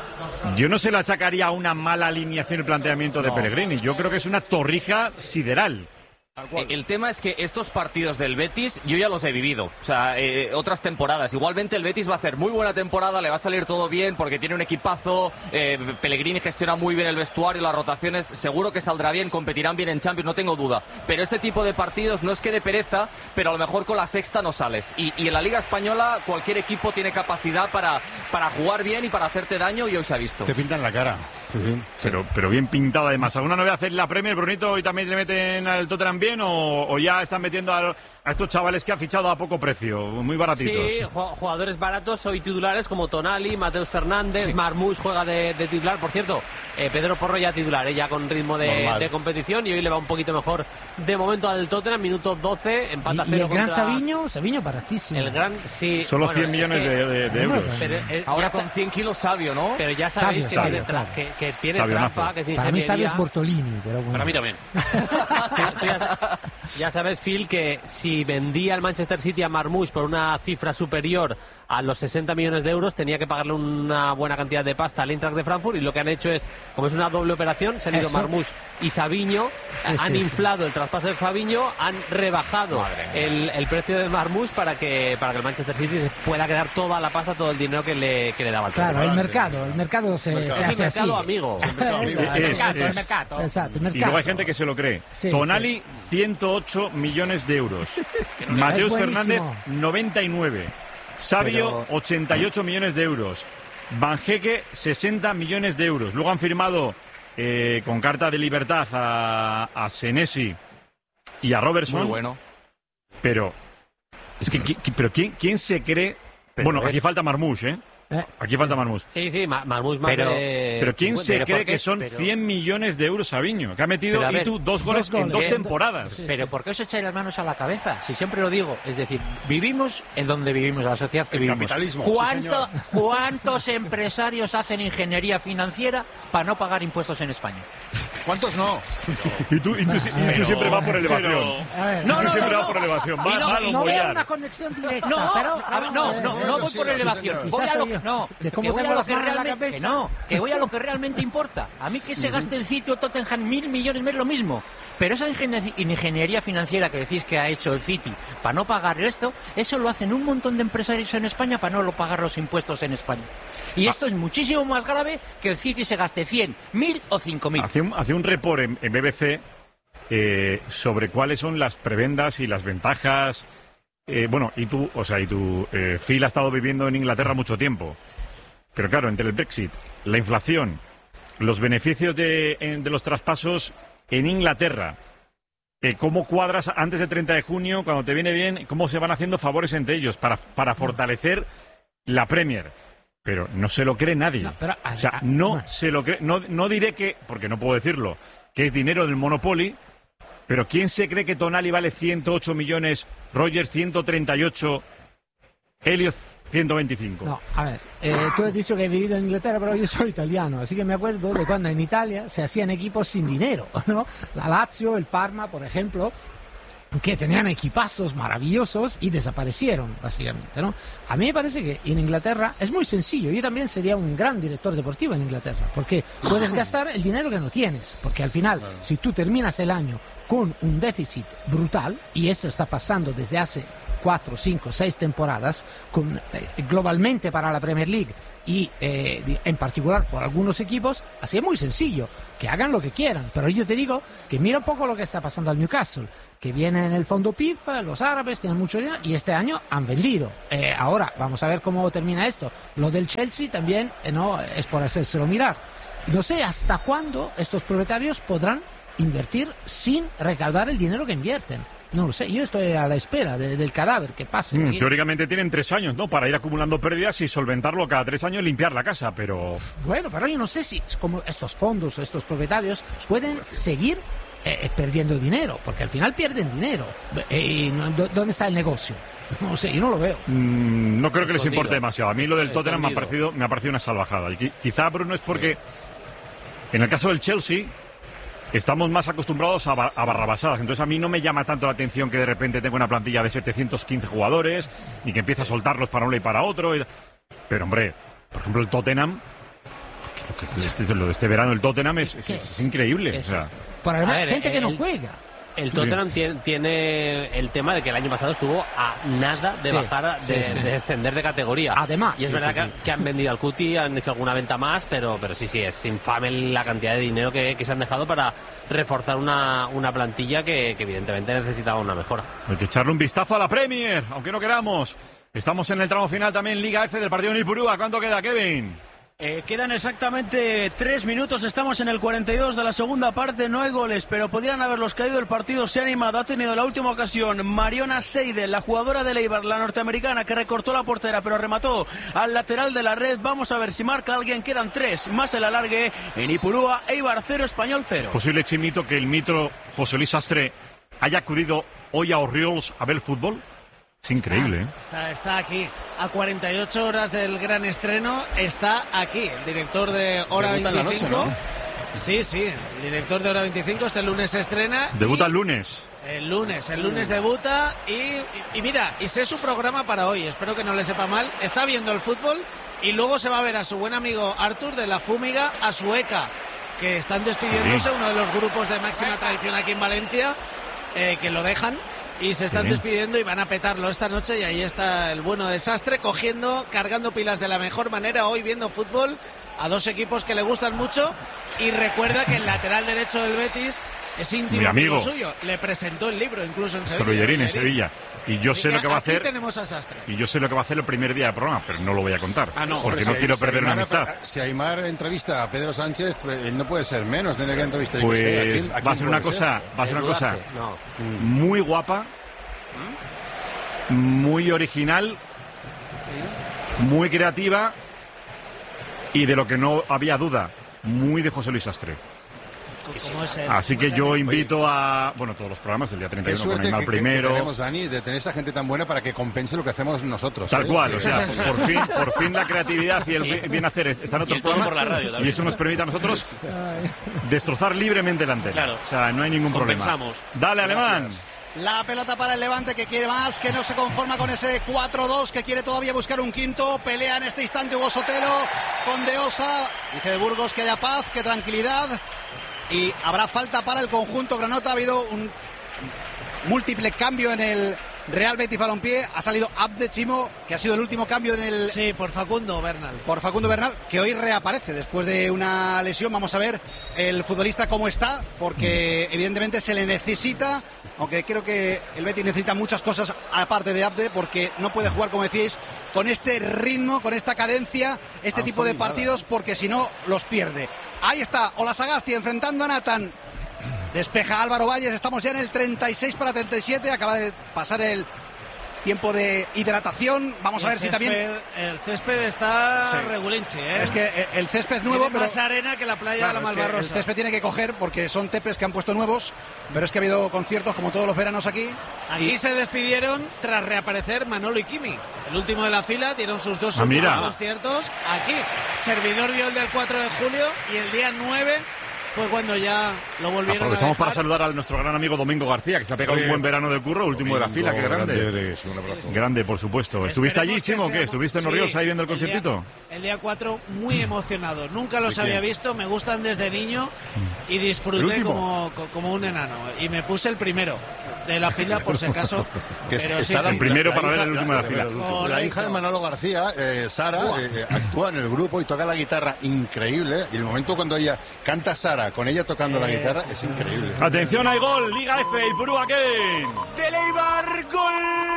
yo no se lo achacaría a una mala alineación el planteamiento de No. Pellegrini. Yo creo que es una torrija sideral. El tema es que estos partidos del Betis yo ya los he vivido, o sea, eh, otras temporadas. Igualmente el Betis va a hacer muy buena temporada, le va a salir todo bien porque tiene un equipazo, eh, Pellegrini gestiona muy bien el vestuario, las rotaciones, seguro que saldrá bien, competirán bien en Champions, no tengo duda. Pero este tipo de partidos no es que de pereza, pero a lo mejor con la sexta no sales. Y, y en la Liga Española cualquier equipo tiene capacidad para, para jugar bien y para hacerte daño, y hoy se ha visto. Te pintan la cara. Sí, sí. Pero, pero bien pintado además. ¿Alguna novedad en la Premier, Brunito? ¿Y también le meten al Tottenham bien o, o ya están metiendo a, a estos chavales que ha fichado a poco precio, muy baratitos? Sí, jugadores baratos, hoy titulares como Tonali, Mateus Fernández, Sí. Marmús juega de, de titular. Por cierto, eh, Pedro Porro ya titular, eh, ya con ritmo de, Normal. de competición, y hoy le va un poquito mejor de momento al Tottenham, minuto doce, empata Y, y cero el gran contra- Saviño, Saviño baratísimo. El gran, sí. Solo bueno, cien es millones que- de, de- de euros. Pero, eh, Ahora ya con sa- cien kilos Sabio, ¿no? Pero ya sabéis Sabio, que, tiene Sabio, tra- claro. que, que tiene Sabionazo. trampa, que es Para mí ingeniería. sabes Bortolini, pero bueno. Para mí también. Tú ya, ya sabes, Phil, que si vendía el Manchester City a Marmoush por una cifra superior a los sesenta millones de euros, tenía que pagarle una buena cantidad de pasta al Eintracht de Frankfurt, y lo que han hecho es, como es una doble operación, se han ido Eso. Marmoush y Saviño, Sí, han sí, inflado el traspaso de Fabinho, han rebajado Madre mía. el, el precio de Marmoush para que, para que el Manchester City se pueda quedar toda la pasta, todo el dinero que le, que le daba al Claro, Tottenham. el mercado, el mercado se, Mercado. se Es hace el así. mercado amigo. Exacto, Es- el mercado, es- el mercado. Exacto, el Y mercado. luego hay gente que se lo cree. Sí, Tonali, ciento ocho millones de euros. Mateus Es Fernández, buenísimo. noventa y nueve. Sabio, Pero- ochenta y ocho millones de euros. Banjeque, sesenta millones de euros. Luego han firmado eh, con carta de libertad a, a Senesi y a Robertson. Muy bueno. Pero, es que, qui- qui- pero ¿quién, quién se cree? Pero bueno, es- aquí falta Marmoush, ¿eh? Eh, Aquí falta Marmoush. Sí, sí, Ma- Marmoush más Pero- de Pero ¿quién cincuenta. se pero cree ¿por qué? que son Pero- cien millones de euros Saviño? Que ha metido, Pero a y ver, tú, dos goles, dos en dos goles. temporadas. Sí. Pero ¿por qué os echáis las manos a la cabeza? Si siempre lo digo, es decir, vivimos en donde vivimos, en la sociedad que El vivimos. capitalismo, sí, ¿Cuánto- señor. ¿Cuántos empresarios hacen ingeniería financiera para no pagar impuestos en España? ¿Cuántos no? Y tú, y tú, y tú siempre vas por elevación. A ver, No, Tú no, siempre no, vas por no. elevación. Y Va, no- va a y los no veo Boyar. una conexión directa, No, pero... a ver, no, eh, no, no voy sí, por sí, elevación. señor. Voy Quizás a lo soy yo. no, De que cómo voy a tengo lo las que manos en la realmente que cabeza. no, que voy a lo que realmente importa. A mí que se gaste el sitio Tottenham mil millones me es lo mismo. Pero esa ingenie- ingeniería financiera que decís que ha hecho el City para no pagar esto, eso lo hacen un montón de empresarios en España para no lo pagar los impuestos en España. Y esto es muchísimo más grave que el City se gaste cien, mil o cinco mil. Hacía un, hacía un report en, en B B C eh, sobre cuáles son las prebendas y las ventajas. Eh, bueno, y tú, o sea, y tú, eh, Phil ha estado viviendo en Inglaterra mucho tiempo. Pero claro, entre el Brexit, la inflación, los beneficios de, en- de los traspasos en Inglaterra, eh, cómo cuadras antes del treinta de junio, cuando te viene bien, cómo se van haciendo favores entre ellos para, para fortalecer la Premier. Pero no se lo cree nadie. No, pero, ah, o sea, ah, no bueno. se lo cree. No, no diré que, porque no puedo decirlo, que es dinero del Monopoly, pero ¿quién se cree que Tonali vale ciento ocho millones, Rogers ciento treinta y ocho, Elliot ciento veinticinco. No, a ver, eh, tú has dicho que he vivido en Inglaterra, pero yo soy italiano, así que me acuerdo de cuando en Italia se hacían equipos sin dinero, ¿no? La Lazio, el Parma, por ejemplo, que tenían equipazos maravillosos y desaparecieron, básicamente, ¿no? A mí me parece que en Inglaterra es muy sencillo. Yo también sería un gran director deportivo en Inglaterra, porque puedes gastar el dinero que no tienes, porque al final, si tú terminas el año con un déficit brutal, y esto está pasando desde hace cuatro, cinco, seis temporadas, con, eh, globalmente para la Premier League y eh, en particular por algunos equipos, así es muy sencillo, que hagan lo que quieran, pero yo te digo que mira un poco lo que está pasando al Newcastle, que viene en el fondo P I F, los árabes tienen mucho dinero y este año han vendido. Eh, ahora vamos a ver cómo termina esto. Lo del Chelsea también eh, no es por hacérselo mirar. No sé hasta cuándo estos propietarios podrán invertir sin recaudar el dinero que invierten. No lo sé, yo estoy a la espera de, del cadáver que pase. Mm, teóricamente tienen tres años, ¿no? Para ir acumulando pérdidas y solventarlo cada tres años, limpiar la casa, pero... Bueno, pero yo no sé si como estos fondos, estos propietarios pueden seguir eh, perdiendo dinero, porque al final pierden dinero. Eh, ¿Dónde está el negocio? No sé, yo no lo veo. Mm, no creo que les importe demasiado. A mí lo del Escondido. Tottenham me ha parecido, me ha parecido una salvajada. Y quizá, Bruno, es porque en el caso del Chelsea estamos más acostumbrados a, bar a barrabasadas. Entonces a mí no me llama tanto la atención que de repente tenga una plantilla de setecientos quince jugadores y que empiece a soltarlos para uno y para otro. Pero, hombre, por ejemplo, el Tottenham, lo, que, este, lo de este verano, el Tottenham es, es, es increíble. O sea, por además, A ver, gente que no el- juega. El Tottenham tiene, tiene el tema de que el año pasado estuvo a nada de Sí, bajar, a- de, sí, sí. de descender de categoría. Además. Y es Sí, verdad sí, que, sí. que han vendido al Cuti, han hecho alguna venta más, pero, pero sí, sí, es infame la cantidad de dinero que, que se han dejado para reforzar una, una plantilla que, que evidentemente necesitaba una mejora. hay que echarle un vistazo a la Premier, aunque no queramos. Estamos en el tramo final también, Liga F del partido en Ipurúa. ¿Cuánto queda, Kevin? Eh, quedan exactamente tres minutos, estamos en el cuarenta y dos de la segunda parte, no hay goles, pero podrían haberlos caído, el partido se ha animado, ha tenido la última ocasión Mariona Seidel, la jugadora del Eibar, la norteamericana, que recortó la portera, pero remató al lateral de la red. Vamos a ver si marca alguien, quedan tres, más el alargue en Ipurúa, Eibar cero, Español cero. ¿Posible, Chimito, que el mitro José Luis Sastre haya acudido hoy a Orriols a ver fútbol? Es increíble, ¿eh? Está, está aquí, a cuarenta y ocho horas del gran estreno, está aquí, el director de Hora Debuta en la noche, veinticinco. ¿no? Sí, sí, el director de Hora veinticinco, este lunes se estrena. Debuta el lunes. El lunes, el lunes debuta y, y, y mira, y sé su programa para hoy, espero que no le sepa mal, está viendo el fútbol y luego se va a ver a su buen amigo Artur de la Fúmiga, a Sueca, que están despidiéndose, Sí. uno de los grupos de máxima tradición aquí en Valencia, eh, que lo dejan y se están Sí. despidiendo y van a petarlo esta noche y ahí está el bueno desastre, cogiendo, cargando pilas de la mejor manera, hoy viendo fútbol a dos equipos que le gustan mucho y recuerda que el lateral derecho del Betis es íntimo Mi amigo. suyo, le presentó el libro incluso en Sevilla. Trollerín en Trollerín. Sevilla. Y yo Así sé lo que va a aquí hacer. tenemos a Sastre. Y yo sé lo que va a hacer el primer día del programa, pero no lo voy a contar. Ah, no, porque hombre, no si- quiero si perder una Aymar- amistad. Si Aymar entrevista a Pedro Sánchez, él no puede ser menos, tiene que entrevistar. yo qué Pues sé, ¿a quién- a va a quién ser una puede cosa, va a ser una cosa Dudarse, no. muy guapa, muy original, muy creativa y de lo que no había duda, muy de José Luis Sastre. ¿Cómo es él? Así que yo invito a, bueno, todos los programas del día treinta y Qué uno con suerte Aymar que, que- que primero. tenemos, Dani, de tener esa gente tan buena para que compense lo que hacemos nosotros. Tal ¿eh? cual, Que- o sea, por fin, por fin la creatividad y el bi- bien hacer está en otro el todo programa por la radio también. y eso nos permite a nosotros destrozar libremente la antena. Claro. O sea, no hay ningún problema. Compensamos. Dale, Alemán. La pelota para el Levante, que quiere más, que no se conforma con ese cuatro dos, que quiere todavía buscar un quinto. Pelea en este instante Hugo Sotelo con De Osa. Dice de Burgos que haya paz, que tranquilidad. Y habrá falta para el conjunto granota. Ha habido un múltiple cambio en el Real Betis Balompié. Ha salido Abde Chimo, que ha sido el último cambio en el... Sí, por Facundo Bernal. Por Facundo Bernal, que hoy reaparece después de una lesión. Vamos a ver el futbolista cómo está, porque evidentemente se le necesita, aunque creo que el Betis necesita muchas cosas aparte de Abde, porque no puede jugar, como decíais, con este ritmo, con esta cadencia, este tipo de partidos, porque si no los pierde. Ahí está Olasagasti enfrentando a Nathan. Despeja Álvaro Valles, estamos ya en el treinta y seis para treinta y siete, acaba de pasar el tiempo de hidratación. Vamos a ver si también... El césped está sí. regulinche, ¿eh? Es que el césped es nuevo, tiene pero... más arena que la playa claro, de la Malvarrosa. El césped tiene que coger porque son tepes que han puesto nuevos, pero es que ha habido conciertos como todos los veranos aquí. Aquí y... se despidieron tras reaparecer Manolo y Kimi. El último de la fila, dieron sus dos ah, últimos conciertos aquí. Servidor vio el del cuatro de julio y el día nueve fue cuando ya lo volvieron Aprovechamos a para saludar a nuestro gran amigo Domingo García, que se ha pegado Oye, un buen verano de curro, último Domingo, de la fila, qué grande. Grande, eres, un abrazo. Grande, por supuesto. ¿Estuviste allí, Chimo, o qué? ¿Estuviste en sí, Oriosa ahí viendo el, el conciertito? Día, el día cuatro, muy emocionado. Nunca los había visto, me gustan desde niño y disfruté como, como un enano. Y me puse el primero de la fila, por si acaso. que pero está sí, el sí. primero la, para ver el último la, de la fila. La, la hija de Manolo García, eh, Sara, eh, actúa en el grupo y toca la guitarra increíble. Y el momento cuando ella canta Sara, con ella tocando la guitarra, es increíble. Atención, hay gol, Liga F, y Ipurúa Kevin. ¡De Eibar, gol!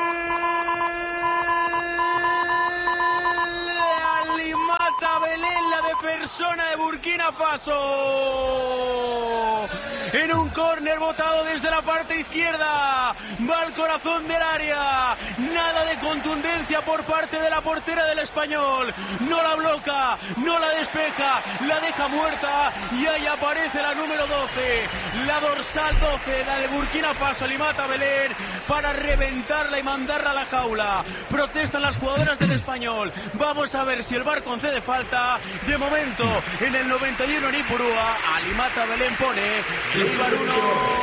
Alimata Belén, la defensora de Burkina Faso. En un córner botado desde la parte izquierda, va al corazón del área, nada de contundencia por parte de la portera del Español, no la bloca, no la despeja, la deja muerta y ahí aparece la número doce, la dorsal doce, la de Burkina Faso, Alimata Belén, para reventarla y mandarla a la jaula. Protestan las jugadoras del Español, vamos a ver si el V A R concede falta. De momento, en el noventa y uno en Ipurúa, Alimata Belén pone Eibar uno,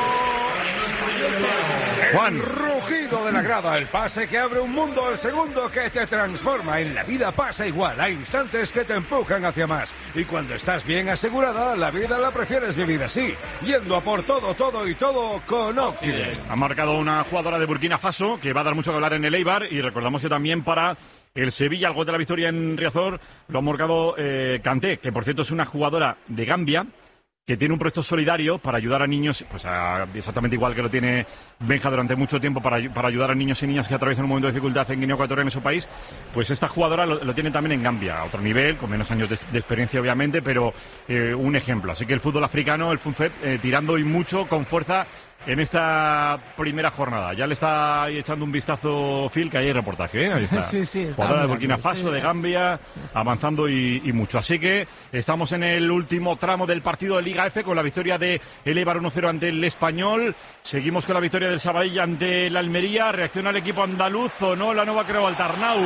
Español cero. Juan. El rugido de la grada, el pase que abre un mundo, el segundo que te transforma. En la vida pasa igual, hay instantes que te empujan hacia más. Y cuando estás bien asegurada, la vida la prefieres vivir así, yendo a por todo, todo y todo con Occident. Ha marcado una jugadora de Burkina Faso que va a dar mucho que hablar en el Eibar, y recordamos que también para el Sevilla, el gol de la victoria en Riazor, lo ha marcado eh, Kanté, que por cierto es una jugadora de Gambia, que tiene un proyecto solidario para ayudar a niños, pues a, exactamente igual que lo tiene Benja durante mucho tiempo, para, para ayudar a niños y niñas que atraviesan un momento de dificultad en Guinea Ecuatorial, en su país. Pues esta jugadora lo, lo tiene también en Gambia, a otro nivel, con menos años de, de experiencia obviamente, pero eh, un ejemplo. Así que el fútbol africano, el FUNCET, eh, tirando y mucho, con fuerza, en esta primera jornada. Ya le está ahí echando un vistazo Phil, que ahí hay reportaje, ¿eh? Ahí está. Sí, sí, está jugadora de Burkina Faso, sí, de Gambia, avanzando y, y mucho. Así que estamos en el último tramo del partido de Liga F, con la victoria de el Eibar uno cero ante el Español. Seguimos con la victoria del Sabadell ante el Almería. Reacciona el equipo andaluz, o no, la nueva creo Altarnau.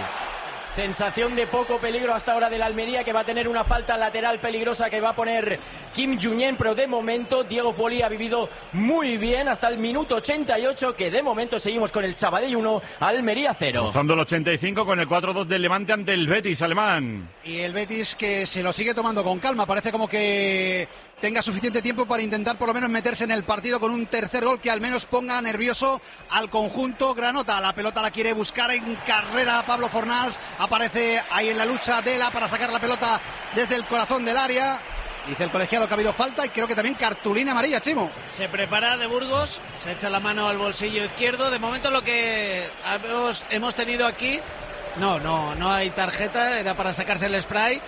Sensación de poco peligro hasta ahora del Almería, que va a tener una falta lateral peligrosa que va a poner Kim Junyent, pero de momento Diego Foley ha vivido muy bien hasta el minuto ochenta y ocho, que de momento seguimos con el Sabadell uno, Almería cero. Rozando el ochenta y cinco con el cuatro dos del Levante ante el Betis alemán. Y el Betis que se lo sigue tomando con calma, parece como que tenga suficiente tiempo para intentar por lo menos meterse en el partido con un tercer gol que al menos ponga nervioso al conjunto granota. La pelota la quiere buscar en carrera Pablo Fornals, aparece ahí en la lucha Dela para sacar la pelota desde el corazón del área. Dice el colegiado que ha habido falta y creo que también cartulina amarilla, Chimo. Se prepara de Burgos, se echa la mano al bolsillo izquierdo. De momento lo que hemos, hemos tenido aquí, no, no, no hay tarjeta, era para sacarse el spray.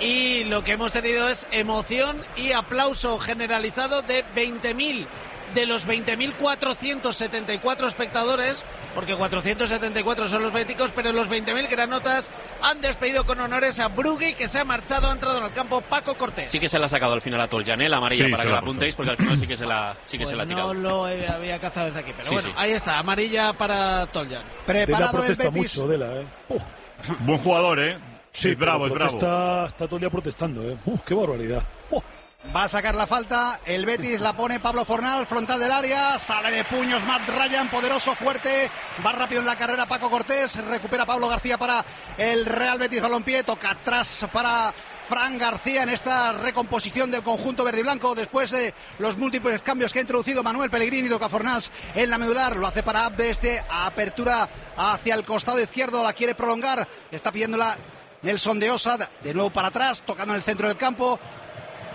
Y lo que hemos tenido es emoción y aplauso generalizado de veinte mil de los veinte mil cuatrocientos setenta y cuatro espectadores, porque cuatrocientos setenta y cuatro son los béticos, pero los veinte mil granotas han despedido con honores a Brugui, que se ha marchado, ha entrado en el campo Paco Cortés. Sí que se la ha sacado al final a Toljan, ¿eh? La amarilla, sí, para que la apuntéis, porque al final sí que se la, sí que pues se la ha tirado. No lo había cazado desde aquí, pero sí, bueno, sí. Ahí está, amarilla para Toljan. Preparado Dela protesta el Betis. mucho, Dela, ¿eh? Uh. Buen jugador, ¿eh? Sí, es bravo, es bravo. Está, está todo el día protestando, ¿eh? Uh, ¡Qué barbaridad! Uh. Va a sacar la falta, el Betis la pone Pablo Fornal, frontal del área, sale de puños Matt Ryan, poderoso, fuerte, va rápido en la carrera Paco Cortés, recupera Pablo García para el Real Betis Balompié, toca atrás para Fran García en esta recomposición del conjunto verde y blanco después de los múltiples cambios que ha introducido Manuel Pellegrini. Toca Fornals en la medular, lo hace para Abde, este apertura hacia el costado izquierdo, la quiere prolongar, está pidiéndola Nelson de Osa, de nuevo para atrás, tocando en el centro del campo.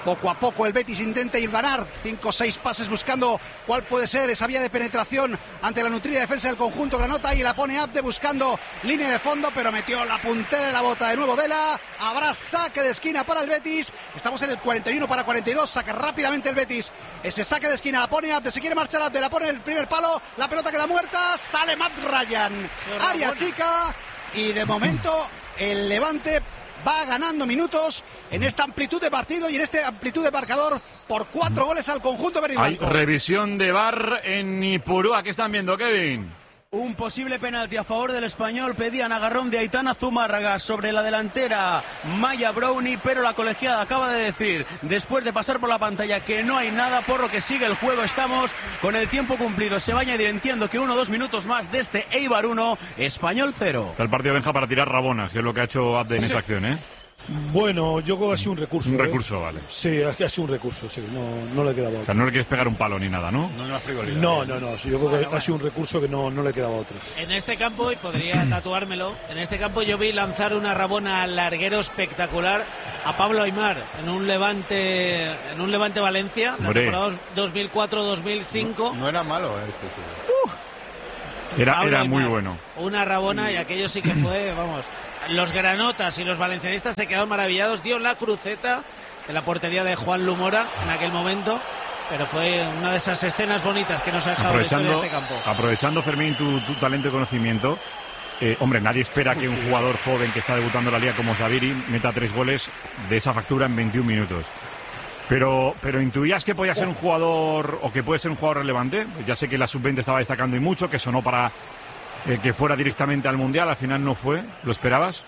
Poco a poco el Betis intenta hilvanar cinco o seis pases buscando cuál puede ser esa vía de penetración ante la nutrida defensa del conjunto granota, y la pone Abde buscando línea de fondo, pero metió la puntera de la bota de nuevo Dela. Habrá saque de esquina para el Betis. Estamos en el cuarenta y uno para cuarenta y dos. Saca rápidamente el Betis ese saque de esquina, la pone Abde, se quiere marchar Abde, la pone en el primer palo, la pelota queda muerta, sale Matt Ryan, área chica, y de momento el Levante va ganando minutos en esta amplitud de partido y en esta amplitud de marcador por cuatro goles al conjunto verde y Hay blanco. revisión de V A R en Ipurúa. ¿Qué están viendo, Kevin? Un posible penalti a favor del Español. Pedían agarrón de Aitana Zumárraga sobre la delantera Maya Brownie, pero la colegiada acaba de decir, después de pasar por la pantalla, que no hay nada, por lo que sigue el juego. Estamos con el tiempo cumplido. Se va a añadir, entiendo que uno o dos minutos más de este Eibar uno, Español cero. Está el partido Benja para tirar rabonas, que es lo que ha hecho Abde en esa acción, ¿eh? Bueno, yo creo que ha sido un recurso. Un ¿eh? recurso, vale. Sí, ha sido un recurso, sí. No, no le quedaba otro. O sea, no le quieres pegar un palo ni nada, ¿no? No, no, frivolidad. No, no, no. Sí, yo creo que ha sido un recurso que no, no le quedaba otro. En este campo, y podría tatuármelo, en este campo yo vi lanzar una rabona al larguero espectacular a Pablo Aimar en un Levante en un Levante Valencia, la temporada dos mil cuatro dos mil cinco. No, no era malo este chico. Uh, era era muy bueno. Una rabona, y aquello sí que fue, vamos. Los granotas y los valencianistas se quedaron maravillados. Dio la cruceta en la portería de Juan Lumora en aquel momento, pero fue una de esas escenas bonitas que nos ha dejado la historia de este campo. Aprovechando, Fermín, tu, tu talento y conocimiento, eh, hombre, nadie espera que un jugador joven que está debutando en la liga como Zaviri meta tres goles de esa factura en veintiún minutos. Pero, pero ¿intuías que podía ser un jugador, o que puede ser un jugador relevante? Ya sé que la sub veinte estaba destacando y mucho, que sonó para eh, que fuera directamente al Mundial, al final no fue. ¿Lo esperabas?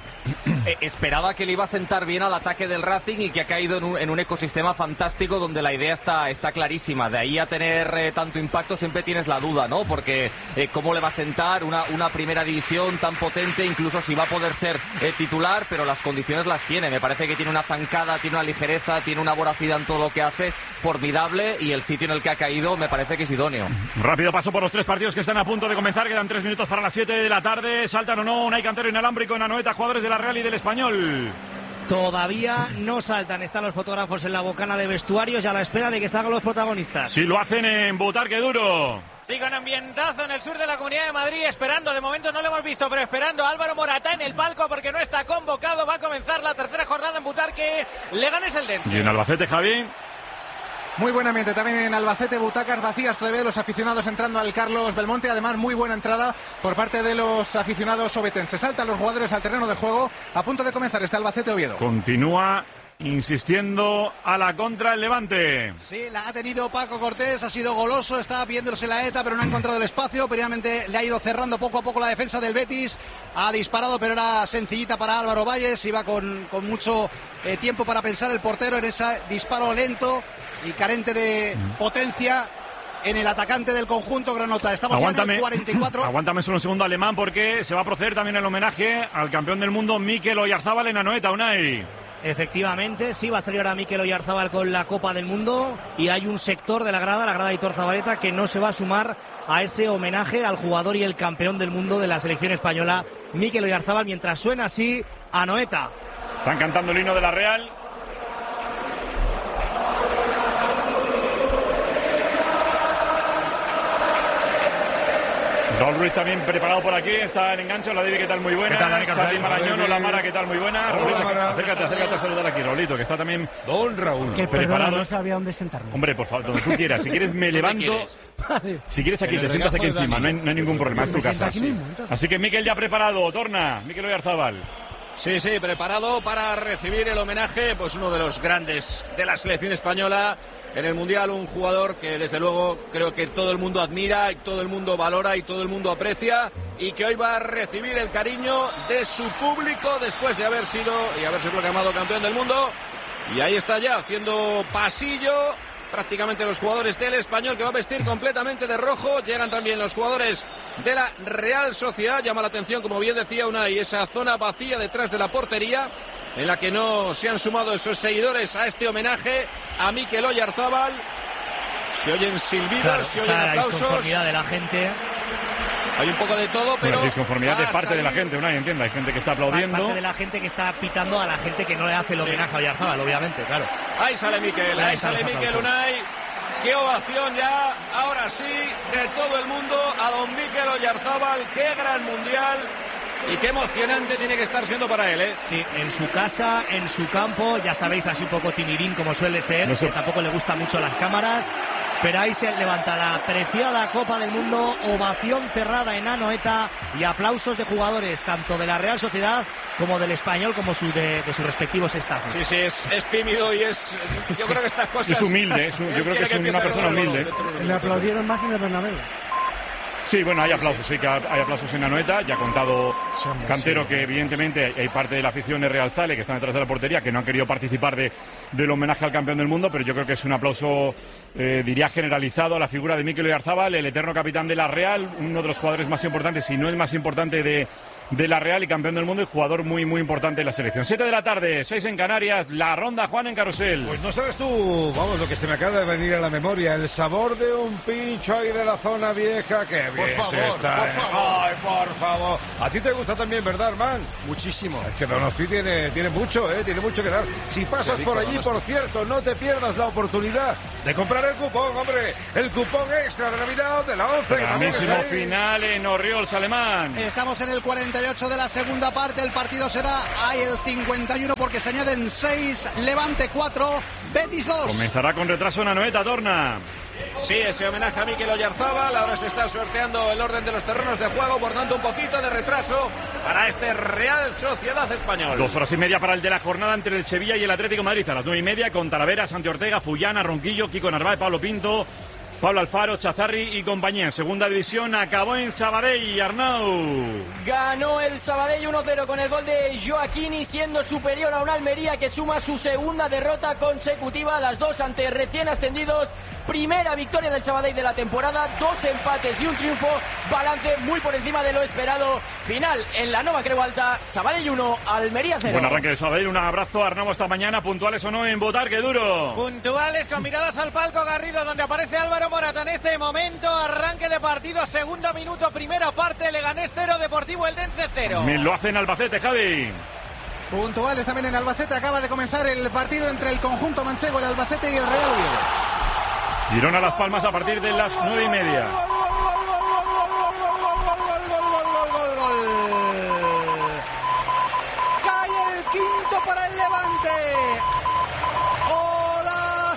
Eh, esperaba que le iba a sentar bien al ataque del Racing, y que ha caído en un, en un ecosistema fantástico donde la idea está, está clarísima. De ahí a tener eh, tanto impacto siempre tienes la duda, ¿no? Porque eh, cómo le va a sentar una, una primera división tan potente, incluso si va a poder ser eh, titular, pero las condiciones las tiene. Me parece que tiene una zancada, tiene una ligereza, tiene una voracidad en todo lo que hace, formidable, y el sitio en el que ha caído me parece que es idóneo. Rápido paso por los tres partidos que están a punto de comenzar. Quedan tres minutos para las siete de la tarde. Saltan o no Unai Cantero inalámbrico en Anoeta, jugadores de la Real y del Español. Todavía no saltan, están los fotógrafos en la bocana de vestuarios y a la espera de que salgan los protagonistas. Si lo hacen en Butarque Duro. Sí, con ambientazo en el sur de la Comunidad de Madrid, esperando, de momento no lo hemos visto, pero esperando a Álvaro Morata en el palco porque no está convocado. Va a comenzar la tercera jornada en Butarque. Leganés Eldense. Y en Albacete, Javi. Muy buen ambiente también en Albacete, butacas vacías todavía, los aficionados entrando al Carlos Belmonte. Además, muy buena entrada por parte de los aficionados obetenses. Saltan los jugadores al terreno de juego, a punto de comenzar este Albacete Oviedo. Continúa insistiendo a la contra el Levante. Sí, la ha tenido Paco Cortés, ha sido goloso, está viéndose la ETA, pero no ha encontrado el espacio. Previamente le ha ido cerrando poco a poco la defensa del Betis. Ha disparado, pero era sencillita para Álvaro Valles. Iba con, con mucho eh, tiempo para pensar el portero en ese disparo lento y carente de potencia en el atacante del conjunto granota. Estamos ya en el cuarenta y cuatro. Aguántame solo un segundo, Alemán, porque se va a proceder también el homenaje al campeón del mundo Mikel Oyarzábal en Anoeta, Unai. Efectivamente, sí, va a salir ahora Mikel Oyarzábal con la Copa del Mundo, y hay un sector de la grada, la grada de Aitor Zabaleta, que no se va a sumar a ese homenaje al jugador y el campeón del mundo de la selección española, Mikel Oyarzábal, mientras suena así Anoeta. Están cantando el himno de la Real. Raúl Ruiz también preparado por aquí, está en enganche. Hola, David, ¿qué tal? Muy buena. ¿Qué tal, Charly Marañón, hola, Mara, ¿qué tal? Muy buena. Hola, Raulito, Mara. acércate, acércate a saludar aquí, Raulito, que está también... Don Raúl. Que preparado. perdona, no sabía dónde sentarme. Hombre, por favor, donde tú quieras. Si quieres me levanto. Vale. Si quieres aquí, En el te sientas aquí regazo de encima, no hay, no hay ningún problema, es tu Me siento casa. aquí mismo, entonces. Así que Mikel ya preparado, torna, Mikel Oyarzábal. Sí, sí, preparado para recibir el homenaje, pues uno de los grandes de la selección española en el Mundial, un jugador que desde luego creo que todo el mundo admira y todo el mundo valora y todo el mundo aprecia, y que hoy va a recibir el cariño de su público después de haber sido y haberse proclamado campeón del mundo. Y ahí está ya haciendo pasillo prácticamente los jugadores del Español, que va a vestir completamente de rojo. Llegan también los jugadores de la Real Sociedad. Llama la atención, como bien decía Unai, esa zona vacía detrás de la portería, en la que no se han sumado esos seguidores a este homenaje a Mikel Oyarzábal. Se oyen silbidos, Claro, se oyen está la aplausos. disconformidad de la gente. Hay un poco de todo, pero... Bueno, disconformidad de parte de la gente, Unai, entienda. Hay gente que está aplaudiendo. Parte de la gente que está pitando a la gente que no le hace el homenaje a Oyarzábal, obviamente, claro. Ahí sale Mikel, ahí sale Mikel Unai. Qué ovación ya, ahora sí, de todo el mundo a don Mikel Oyarzábal. Qué gran mundial. Y qué emocionante tiene que estar siendo para él, ¿eh? Sí, en su casa, en su campo, ya sabéis, así un poco timidín como suele ser, no sé. Que tampoco le gustan mucho las cámaras, pero ahí se levanta la preciada Copa del Mundo, ovación cerrada en Anoeta y aplausos de jugadores, tanto de la Real Sociedad como del Español, como su de, de sus respectivos estafos. Sí, sí, es, es tímido y es... Yo creo que estas cosas... Es humilde, es un, yo creo que es que una persona humilde. Le aplaudieron más en el Bernabéu. Sí, bueno, hay aplausos, sí que hay aplausos en Anoeta. Ya ha contado Cantero que evidentemente hay parte de la afición de Real Sale que están detrás de la portería, que no han querido participar de, del homenaje al campeón del mundo, pero yo creo que es un aplauso, eh, diría, generalizado a la figura de Mikel Oyarzábal, el eterno capitán de la Real, uno de los jugadores más importantes, si no el más importante de, de la Real y campeón del mundo y jugador muy, muy importante de la selección. Siete de la tarde, seis en Canarias, la ronda Juan en Carrusel. Pues no sabes tú, vamos, lo que se me acaba de venir a la memoria, el sabor de un pincho ahí de la zona vieja, que Por bien favor, se está, por ¿eh? favor. Ay, por favor. A ti te gusta también, ¿verdad, Armán? Muchísimo. Es que Donosti tiene, tiene mucho, ¿eh? Tiene mucho que dar. Si pasas por allí, por cierto, no te pierdas la oportunidad de comprar el cupón, hombre. El cupón extra de Navidad de la once. Mismo final en Orriols, Alemán. Estamos en el cuarenta y ocho de la segunda parte. El partido será ahí el cincuenta y uno porque se añaden seis. Levante cuatro, Betis dos. Comenzará con retraso en Anoeta, Torna. Sí, ese homenaje a Mikel Oyarzábal. Ahora se está sorteando el orden de los terrenos de juego, por tanto un poquito de retraso para este Real Sociedad Español. Dos horas y media para el de la jornada entre el Sevilla y el Atlético de Madrid. A las nueve y media con Talavera, Santi Ortega, Fullana, Ronquillo, Kiko Narváez, Pablo Pinto, Pablo Alfaro, Chazarri y compañía. En segunda división acabó en Sabadell, Arnau. Ganó el Sabadell uno cero con el gol de Joaquini, siendo superior a un Almería que suma su segunda derrota consecutiva, las dos ante recién ascendidos. Primera victoria del Sabadell de la temporada, dos empates y un triunfo, balance muy por encima de lo esperado. Final en la Nova Creu Alta, Sabadell uno, Almería cero. Buen arranque de Sabadell, un abrazo, Arnau, hasta mañana. Puntuales o no en votar, qué duro. Puntuales con miradas al palco Garrido, donde aparece Álvaro Morata en este momento. Arranque de partido, segundo minuto, primera parte, Leganés cero, Deportivo Eldense cero. Me lo hacen Albacete, Javi. Puntuales también en Albacete, acaba de comenzar el partido entre el conjunto manchego, el Albacete y el Real Oviedo. Girona Las Palmas a partir de las nueve y media. Cae el quinto para el Levante. ¡Hola,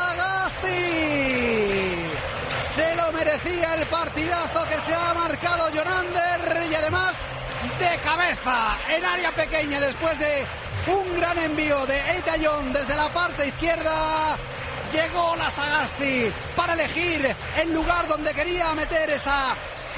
Sagasti! Se lo merecía el partidazo que se ha marcado Jonander y además de cabeza en área pequeña después de un gran envío de Eitayón desde la parte izquierda. Llegó la Sagasti para elegir el lugar donde quería meter esa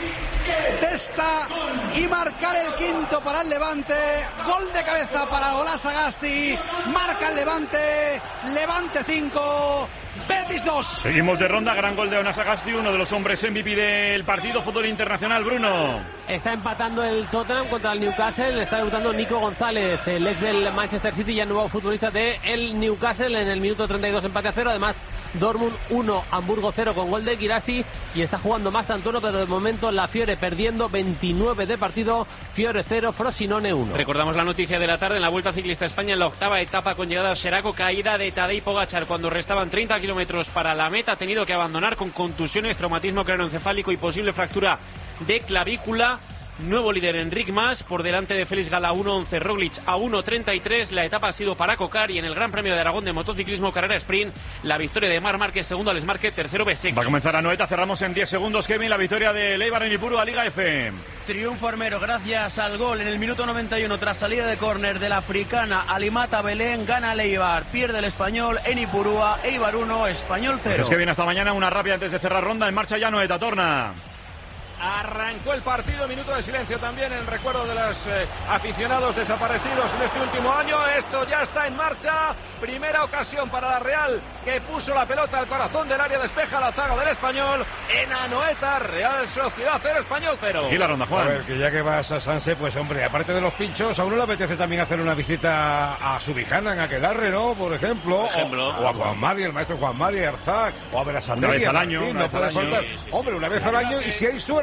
testa y marcar el quinto para el Levante. Gol de cabeza para Ola Sagasti. Marca el Levante. Levante cinco, Betis dos. Seguimos de ronda, gran gol de Ona Sagasti, uno de los hombres M V P del partido fútbol internacional, Bruno. Está empatando el Tottenham contra el Newcastle, está debutando Nico González, el ex del Manchester City y el nuevo futbolista del Newcastle en el minuto treinta y dos, empate a cero. Además, Dortmund uno, Hamburgo cero con gol de Guirassy y está jugando más Tantuono, pero de momento la Fiore perdiendo veintinueve de partido, Fiore cero, Frosinone uno. Recordamos la noticia de la tarde en la Vuelta Ciclista a España en la octava etapa con llegada a Xeraco, caída de Tadej Pogačar cuando restaban treinta kilómetros para la meta, ha tenido que abandonar con contusiones, traumatismo craneoencefálico y posible fractura de clavícula. Nuevo líder Enric Mas, por delante de Félix Gala uno once, Roglic a uno treinta y tres. La etapa ha sido para Cocar y en el Gran Premio de Aragón de motociclismo carrera sprint, la victoria de Marc Márquez, segundo Alex Márquez, tercero Besek. Va a comenzar Anoeta, cerramos en diez segundos, Kevin, la victoria de Eibar en Ipurúa, Liga F. Triunfo armero gracias al gol en el minuto noventa y uno tras salida de córner de la africana Alimata Belén, gana el Eibar, pierde el Español en Ipurúa, Eibar uno, Español cero. Es que viene hasta mañana, una rápida antes de cerrar ronda, en marcha ya Anoeta, Torna. Arrancó el partido, minuto de silencio también en recuerdo de los eh, aficionados desaparecidos en este último año. Esto ya está en marcha. Primera ocasión para la Real, que puso la pelota al corazón del área, despeja la zaga del Español. En Anoeta, Real Sociedad cero, Español cero. Y la ronda, Juan. A ver, que ya que vas a Sanse, pues hombre, aparte de los pinchos, a uno le apetece también hacer una visita a Subijana en Aquelarre, ¿no? Por ejemplo. Por ejemplo. O, o a Juan Mari, el maestro Juan Mari Arzac. O a ver a Sanse. Una vez al año. No puede faltar. Hombre, una vez al año y si hay suerte.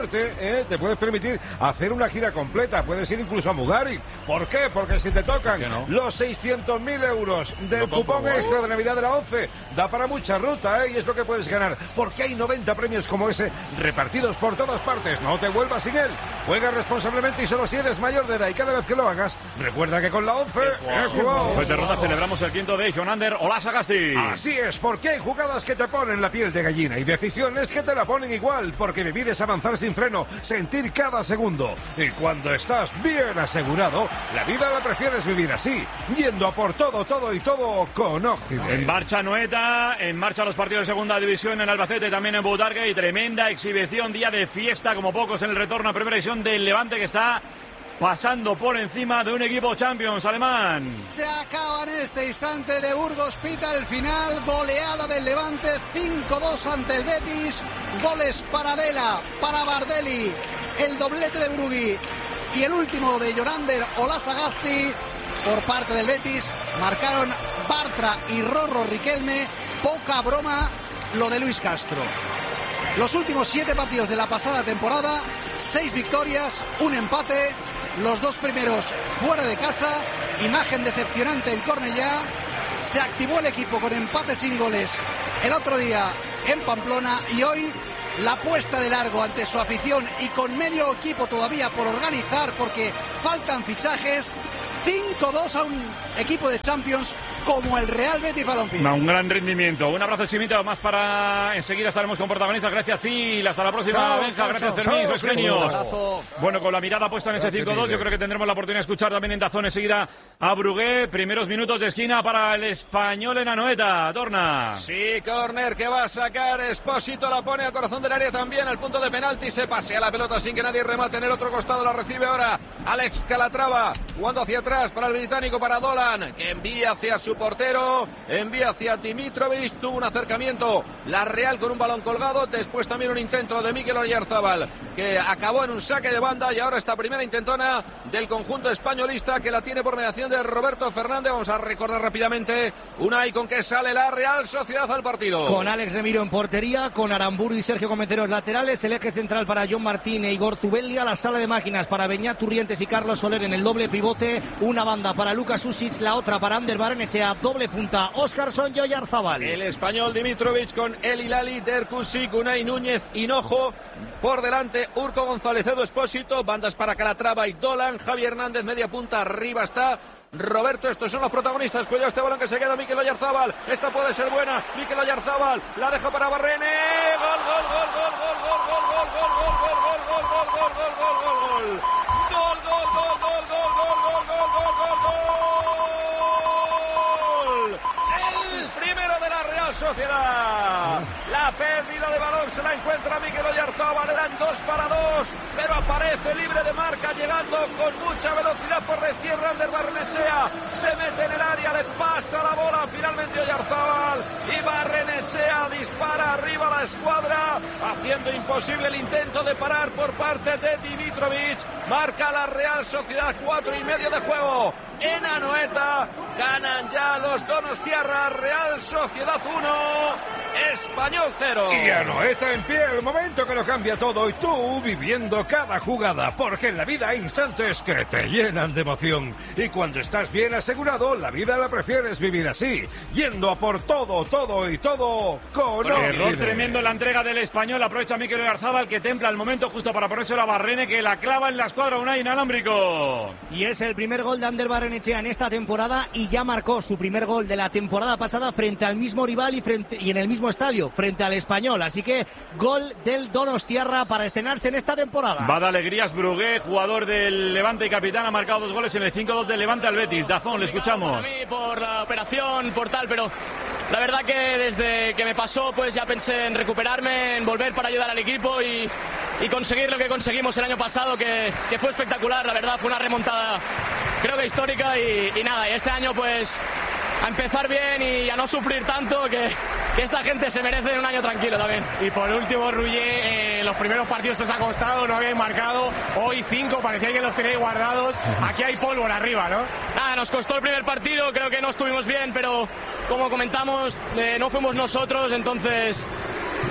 suerte, ¿eh? te puedes permitir hacer una gira completa, puedes ir incluso a Mugarik. ¿Por qué? Porque si te tocan no? los seiscientos mil euros del no cupón extra de Navidad de la ONCE, da para mucha ruta, ¿eh? y es lo que puedes ganar, porque hay noventa premios como ese repartidos por todas partes. No te vuelvas sin él. Juega responsablemente y solo si eres mayor de edad, y cada vez que lo hagas, recuerda que con la ONCE he jugado. Pues de ronda celebramos el quinto de John Ander Ola Sagasti. Así es, porque hay jugadas que te ponen la piel de gallina y decisiones que te la ponen igual, porque vivir es avanzar sin freno, sentir cada segundo. Y cuando estás bien asegurado, la vida la prefieres vivir así, yendo a por todo, todo y todo con Occident. En marcha Anoeta, en marcha los partidos de segunda división en Albacete, también en Butarque, y tremenda exhibición, día de fiesta como pocos en el retorno a primera división del Levante, que está pasando por encima de un equipo Champions alemán. Se acaba en este instante de Burgos, pita el final, goleada del Levante, cinco dos ante el Betis, goles para Dela, para Bardelli, el doblete de Brugui y el último de Jonander Ola Sagasti por parte del Betis. Marcaron Bartra y Rorro Riquelme. Poca broma lo de Luis Castro. Los últimos siete partidos de la pasada temporada, seis victorias, un empate, los dos primeros fuera de casa, imagen decepcionante en Cornellá. Se activó el equipo con empate sin goles el otro día en Pamplona, y hoy la puesta de largo ante su afición y con medio equipo todavía por organizar porque faltan fichajes. cinco dos a un equipo de Champions como el Real Betis Balompié. Un gran rendimiento. Un abrazo, Chimito, más para enseguida estaremos con protagonistas. Gracias, Phil. Hasta la próxima, chao, Benja. Chao, Gracias, chao, Fermín. chao, Sois genios. Bueno, con la mirada puesta en ese cinco dos, yo creo que tendremos la oportunidad de escuchar también en Dazón enseguida a Brugué. Primeros minutos de esquina para el español en Anoeta. Torna. Sí, córner que va a sacar Espósito, la pone al corazón del área también, al punto de penalti, se pasea la pelota sin que nadie remate en el otro costado, la recibe ahora Alex Calatrava, jugando hacia atrás para el británico, para Dolan, que envía hacia su portero, envía hacia Dimitrovic, tuvo un acercamiento la Real con un balón colgado, después también un intento de Mikel Oyarzabal, que acabó en un saque de banda, y ahora esta primera intentona del conjunto españolista, que la tiene por mediación de Roberto Fernández. Vamos a recordar rápidamente Unai con que sale la Real Sociedad al partido. Con Alex Remiro en portería, con Aramburu y Sergio Gómez en los laterales, el eje central para John Martín e Igor Zubeldia, la sala de máquinas para Beñat Turrientes y Carlos Soler en el doble pivote, una banda para Lucas Usic, la otra para Ander Barrenechea, doble punta Óscarson y Oyarzabal. El español Dimitrovic con El Hilali, Derkusik, Unai Núñez, Hinojo, por delante Urco González, Edu Espósito, bandas para Calatrava y Dolan, Javi Hernández, media punta, arriba está Roberto. Estos son los protagonistas. Cuidado este balón que se queda Mikel Oyarzabal. Esta puede ser buena. Mikel Oyarzabal la deja para Barrene. Gol, gol, gol, gol, gol, gol, gol, gol, gol, gol, gol, gol, gol, gol, gol, gol, gol, gol, gol. Gol, gol, gol, gol, gol, gol, gol, gol, gol, gol, gol. El primero de la Real Sociedad. La pérdida de balón se la encuentra Mikel Oyarzabal. Eran dos para dos, pero aparece libre de marca, llegando con mucha velocidad por la izquierda Ander Barrenechea. Se mete en el área, le pasa la bola finalmente Oyarzabal, y Barrenechea dispara arriba la escuadra, haciendo imposible el intento de parar por parte de Dimitrovic. Marca la Real Sociedad, cuatro y medio de juego en Anoeta. Ganan ya los donostiarras. Real Sociedad uno, Español cero. Y Anoeta en pie, el momento que lo cambia todo, y tú viviendo cada jugada, porque en la vida hay instantes que te llenan de emoción, y cuando estás bien asegurado, la vida la prefieres vivir así, yendo a por todo, todo y todo con Bueno, Occident. error tremendo en la entrega del español. Aprovecha Mikel Oyarzabal, que templa el momento justo para ponerse la Barrene, que la clava en la escuadra Unai inalámbrico. Y es el primer gol de Ander Barrenechea en esta temporada, y ya marcó su primer gol de la temporada pasada frente al mismo rival y, frente, y en el mismo estadio, frente al Español. Así que gol del Donostiarra para estrenarse en esta temporada. Va de alegrías Brugué, jugador del Levante y capitán, ha marcado dos goles en el cinco dos del Levante al Betis. Dazón, le escuchamos. A mí por la operación, por tal, pero la verdad que desde que me pasó, pues ya pensé en recuperarme, en volver para ayudar al equipo y, y conseguir lo que conseguimos el año pasado, que, que fue espectacular. La verdad fue una remontada, creo que histórica, y, y nada, y este año pues a empezar bien y a no sufrir tanto, que, que esta gente se merece un año tranquilo también. Y por último, Rullé, eh, los primeros partidos os ha costado, no habéis marcado, hoy cinco, parecía que los tenéis guardados, aquí hay pólvora arriba, ¿no? Nada, nos costó el primer partido, creo que no estuvimos bien, pero como comentamos, eh, no fuimos nosotros, entonces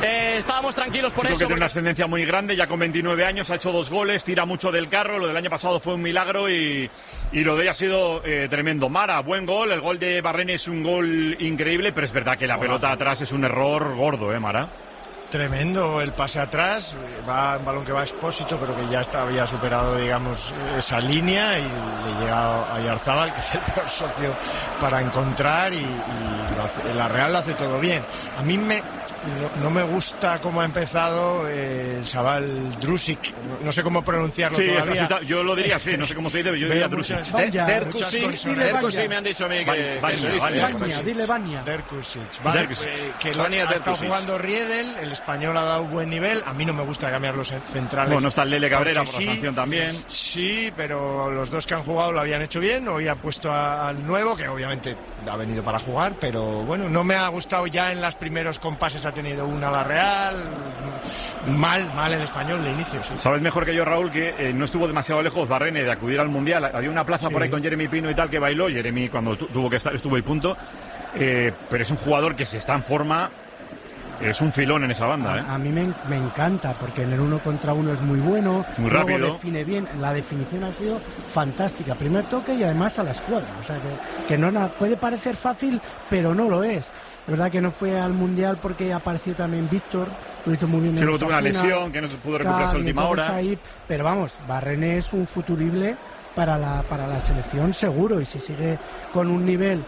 eh, estábamos tranquilos por Creo eso. que tiene una porque... ascendencia muy grande, ya con veintinueve años, ha hecho dos goles, tira mucho del carro, lo del año pasado fue un milagro y, y lo de ella ha sido eh, tremendo. Mara, buen gol, el gol de Barrene es un gol increíble, pero es verdad que la Golazo. pelota atrás es un error gordo, ¿eh, Mara? Tremendo el pase atrás, va un balón que va a Expósito, pero que ya está, había superado, digamos, esa línea y le llega a Yarzábal, que es el peor socio para encontrar, y, y lo hace, la Real lo hace todo bien. A mí me no, no me gusta cómo ha empezado eh, el chaval Drusic, no, no sé cómo pronunciarlo sí, todavía. Está, yo lo diría así, no sé cómo se dice, yo diría Drusic. Derkusic me han dicho a mí que, Vanya, que se dice. Vanya, dile Vanya. Derkusic, vale, Derkusic. eh, que lo, ha estado jugando Riedel, el español ha dado un buen nivel. A mí no me gusta cambiar los centrales. Bueno, está el Lele Cabrera por sí, la sanción también. Sí, pero los dos que han jugado lo habían hecho bien. Hoy ha puesto a, al nuevo, que obviamente ha venido para jugar, pero bueno, no me ha gustado ya en los primeros compases. Ha tenido una la Real. Mal, mal el español de inicio, sí. Sabes mejor que yo, Raúl, que eh, no estuvo demasiado lejos Barrene de acudir al Mundial. Había una plaza sí. por ahí con Jeremy Pino y tal que bailó. Jeremy cuando tu, tuvo que estar estuvo y punto. Eh, pero es un jugador que si está en forma es un filón en esa banda. A, ¿eh? a mí me, me encanta porque en el uno contra uno es muy bueno, muy luego rápido, define bien, la definición ha sido fantástica, primer toque y además a la escuadra, o sea que, que no puede parecer fácil pero no lo es. La verdad que no fue al Mundial porque apareció también Víctor, lo hizo muy bien. Sí, luego tuvo una lesión que no se pudo recuperar a última hora. Ahí, pero vamos, Barrene es un futurible para la, para la selección seguro, y si sigue con un nivel